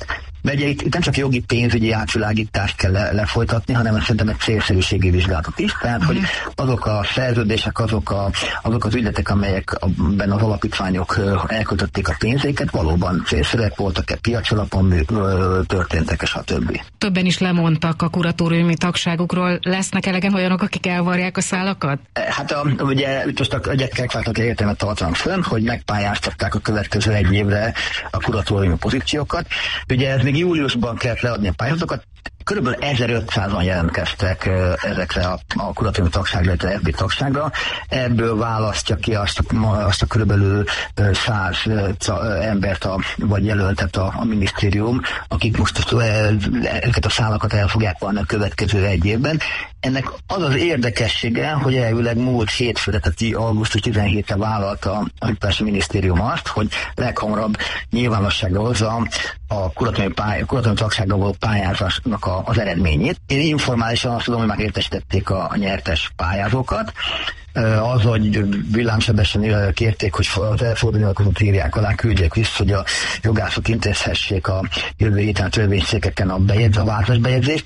Speaker 11: Mert ugye itt nem csak jogi pénzügyi átvilágítást kell lefolytatni, hanem szerintem egy célszerűségi vizsgálatot is, tehát hogy azok a szerződések, azok az ügyletek, amelyekben az alapítványok elköltötték a pénzéket, valóban célszerűek voltak-e, piacalapon történtek-e, stb.
Speaker 7: Többen is lemondtak a kuratóriumi tagságukról. Lesznek elegen olyanok, akik elvarják a szálakat?
Speaker 11: Hát ugye most a Kekvának értelmet tartanak fönn, hogy megpályáztatták a következő egy évre a kuratóriumi pozíciókat. Ugye ez még júliusban kellett leadni a pályázatokat, körülbelül 1500-an jelentkeztek ezekre a kuratóriumi tagságra, illetve FB tagságra. Ebből választja ki azt a körülbelül 100 embert, vagy jelöltet a minisztérium, akik most ezeket a szálakat el fogják vanni a következő egy évben. Ennek az az érdekessége, hogy elvileg múlt hétfőre, tehát augusztus 17-re vállalta a Hiperes Minisztérium azt, hogy leghamarabb nyilvánosságra hozza a kuratóriumi tagságra való pályázásnak az eredményét. Én informálisan azt tudom, hogy már értesítették a nyertes pályázókat, az, hogy villámsebesen kérték, hogy az elforduló nyilatkozatot írják alá, küldjék vissza, hogy a jogászok intézhessék a jövő héten a törvényszékeken a változásbejegyzést,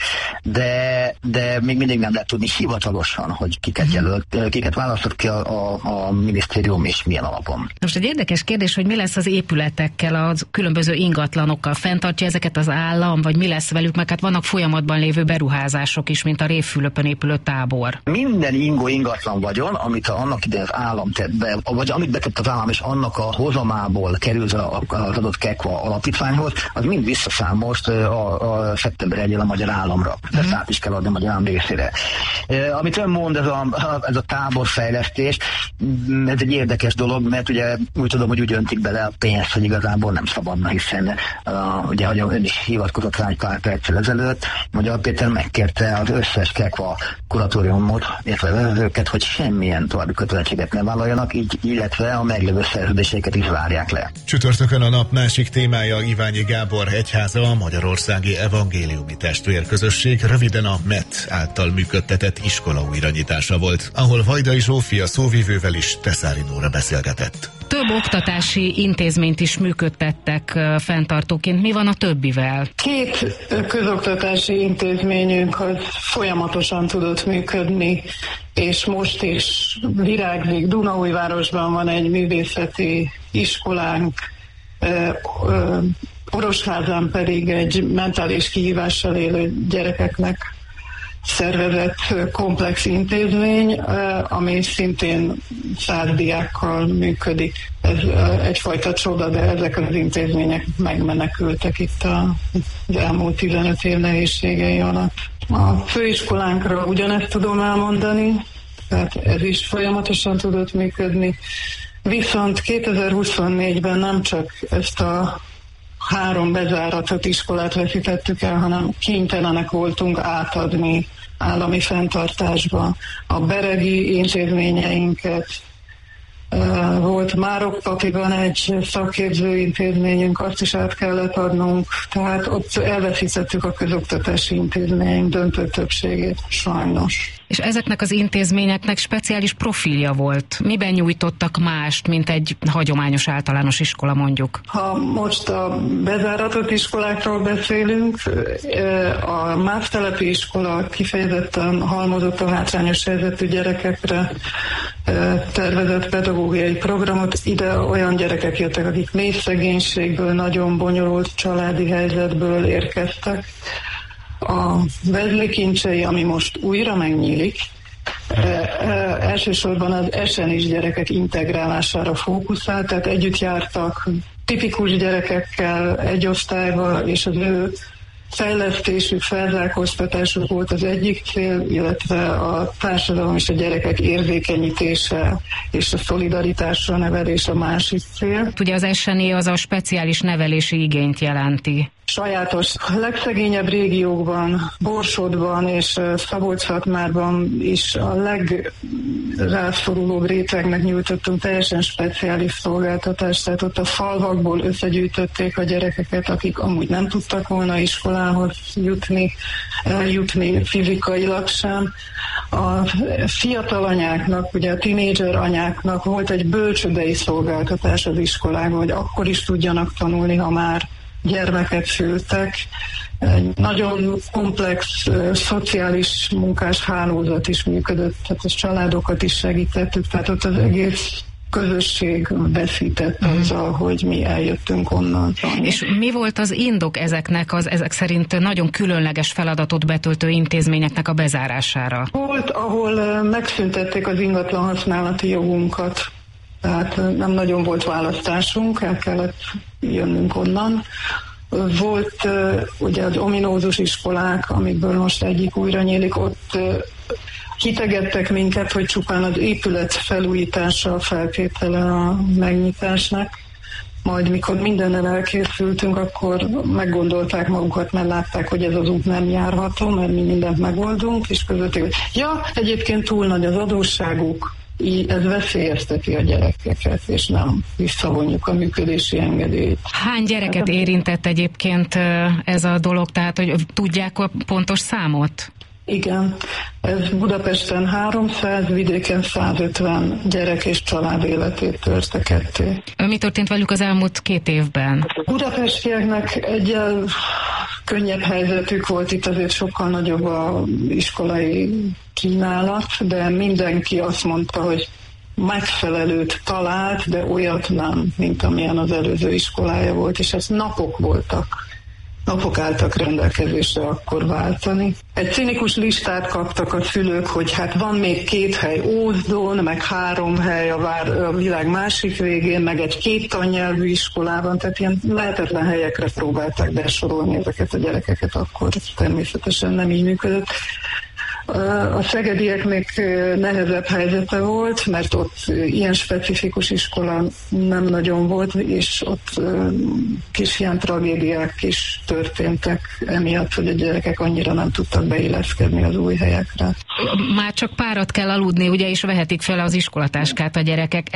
Speaker 11: de még mindig nem lehet tudni hivatalosan, hogy kiket választott ki a minisztérium és milyen alapon.
Speaker 7: Most egy érdekes kérdés, hogy mi lesz az épületekkel, a különböző ingatlanokkal? Fenntartja ezeket az állam, vagy mi lesz velük? Meg hát vannak folyamatban lévő beruházások is, mint a Révfülöpön épülő tábor.
Speaker 11: Minden ingatlan vagyon, amit annak idején az állam tett be, vagy amit betett az állam, és annak a hozamából kerül az adott Kekva alapítványhoz, az mind visszaszáll most a szeptember 1-én a magyar államra. Ezt át is kell adni a magyar állam részére. Amit ön mond, ez a táborfejlesztés, ez egy érdekes dolog, mert ugye úgy tudom, hogy úgy öntik bele a pénzt, hogy igazából nem szabadna, hiszen ugye, hogy ön is hivatkozott rá egy pár perccel ezelőtt, Magyar Péter megkérte az összes Kekva kuratóriumot, illetve vezetőket, hogy semmilyen további kötelezettséget ne vállaljanak, illetve a meglévő szerződéseket is várják le.
Speaker 4: Csütörtökön a nap másik témája Iványi Gábor egyháza, a Magyarországi Evangéliumi Testvérközösség, röviden a MET által működtetett iskola újranyitása volt, ahol Vajdai Zsófia szóvivővel is Teszári Nóra beszélgetett.
Speaker 7: Több oktatási intézményt is működtettek fenntartóként. Mi van a többivel?
Speaker 6: 2 közoktatási intézményünk az folyamatosan tudott működni, és most is virágzik. Dunaújvárosban van egy művészeti iskolánk, Orosházán pedig egy mentális kihívással élő gyerekeknek szervezett komplex intézmény, ami szintén 100 diákkal működik. Ez egyfajta csoda, de ezek az intézmények megmenekültek itt az elmúlt 15 év nehézségei alatt. A főiskolánkra ugyanezt tudom elmondani, tehát ez is folyamatosan tudott működni. Viszont 2024-ben nem csak ezt a 3 bezáratott iskolát veszítettük el, hanem kénytelenek voltunk átadni állami fenntartásba a beregi intézményeinket. Volt Márokpapiban egy szakképző intézményünk, azt is át kellett adnunk, tehát ott elveszítettük a közoktatási intézményünk döntő többségét, sajnos.
Speaker 7: És ezeknek az intézményeknek speciális profilja volt. Miben nyújtottak mást, mint egy hagyományos általános iskola, mondjuk?
Speaker 6: Ha most a bezáratott iskolákról beszélünk, a Másztelepi iskola kifejezetten halmozott a hátrányos helyzetű gyerekekre tervezett pedagógiai programot. Ide olyan gyerekek jöttek, akik mély szegénységből, nagyon bonyolult családi helyzetből érkeztek. A Vezli Kincsei, ami most újra megnyílik, elsősorban az esenis gyerekek integrálására fókuszál, tehát együtt jártak tipikus gyerekekkel egy osztályba, és az ő fejlesztésük, felzárkóztatásuk volt az egyik cél, illetve a társadalom és a gyerekek érzékenyítése és a szolidaritásra nevelés a másik cél.
Speaker 7: Ugye az SNI az a speciális nevelési igényt jelenti.
Speaker 6: Sajátos. A legszegényebb régiókban, Borsodban és Szabolcs-Szatmárban is a legrászorulóbb rétegnek nyújtottunk teljesen speciális szolgáltatást, tehát ott a falvakból összegyűjtötték a gyerekeket, akik amúgy nem tudtak volna iskolához jutni fizikailag sem. A fiatal anyáknak, ugye a tinédzser anyáknak volt egy bölcsődei szolgáltatás az iskolákban, hogy akkor is tudjanak tanulni, ha már
Speaker 12: gyermeket szültek. Egy nagyon komplex szociális munkás hálózat is működött, tehát a családokat is segítettük, tehát ott az egész közösség veszített azzal, hogy mi eljöttünk onnan.
Speaker 7: És mi volt az indok ezek szerint nagyon különleges feladatot betöltő intézményeknek a bezárására?
Speaker 12: Volt, ahol megszüntették az ingatlan használati jogunkat, tehát nem nagyon volt választásunk, el kellett jönnünk onnan. Volt ugye az ominózus iskolák, amikből most egyik újra nyílik, ott hitegettek minket, hogy csupán az épület felújítása a feltétele a megnyitásnak. Majd mikor mindennel elkészültünk, akkor meggondolták magukat, mert látták, hogy ez az út nem járható, mert mi mindent megoldunk, és közöttük, hogy ja, egyébként túl nagy az adósságuk, ez veszélyezteti a gyerekeket, és nem visszavonjuk a működési engedélyt.
Speaker 7: Hány gyereket érintett egyébként ez a dolog, tehát hogy tudják a pontos számot?
Speaker 12: Igen, ez Budapesten 300, vidéken 150 gyerek és család életét törte ketté.
Speaker 7: Mi történt velük az elmúlt 2 évben?
Speaker 12: A budapestieknek egy könnyebb helyzetük volt, itt azért sokkal nagyobb a iskolai kínálat, de mindenki azt mondta, hogy megfelelőt talált, de olyat nem, mint amilyen az előző iskolája volt, és ez napok voltak. Napok álltak rendelkezésre akkor váltani. Egy cinikus listát kaptak a szülők, hogy hát van még 2 hely Ózdon, meg 3 hely a világ másik végén, meg egy 2 tannyelvű iskolában, tehát ilyen lehetetlen helyekre próbálták besorolni ezeket a gyerekeket, akkor természetesen nem így működött. A szegedieknek nehezebb helyzete volt, mert ott ilyen specifikus iskola nem nagyon volt, és ott kis ilyen tragédiák is történtek emiatt, hogy a gyerekek annyira nem tudtak beilleszkedni az új helyekre.
Speaker 7: Már csak párat kell aludni, ugye, és vehetik fel az iskolatáskát a gyerekek.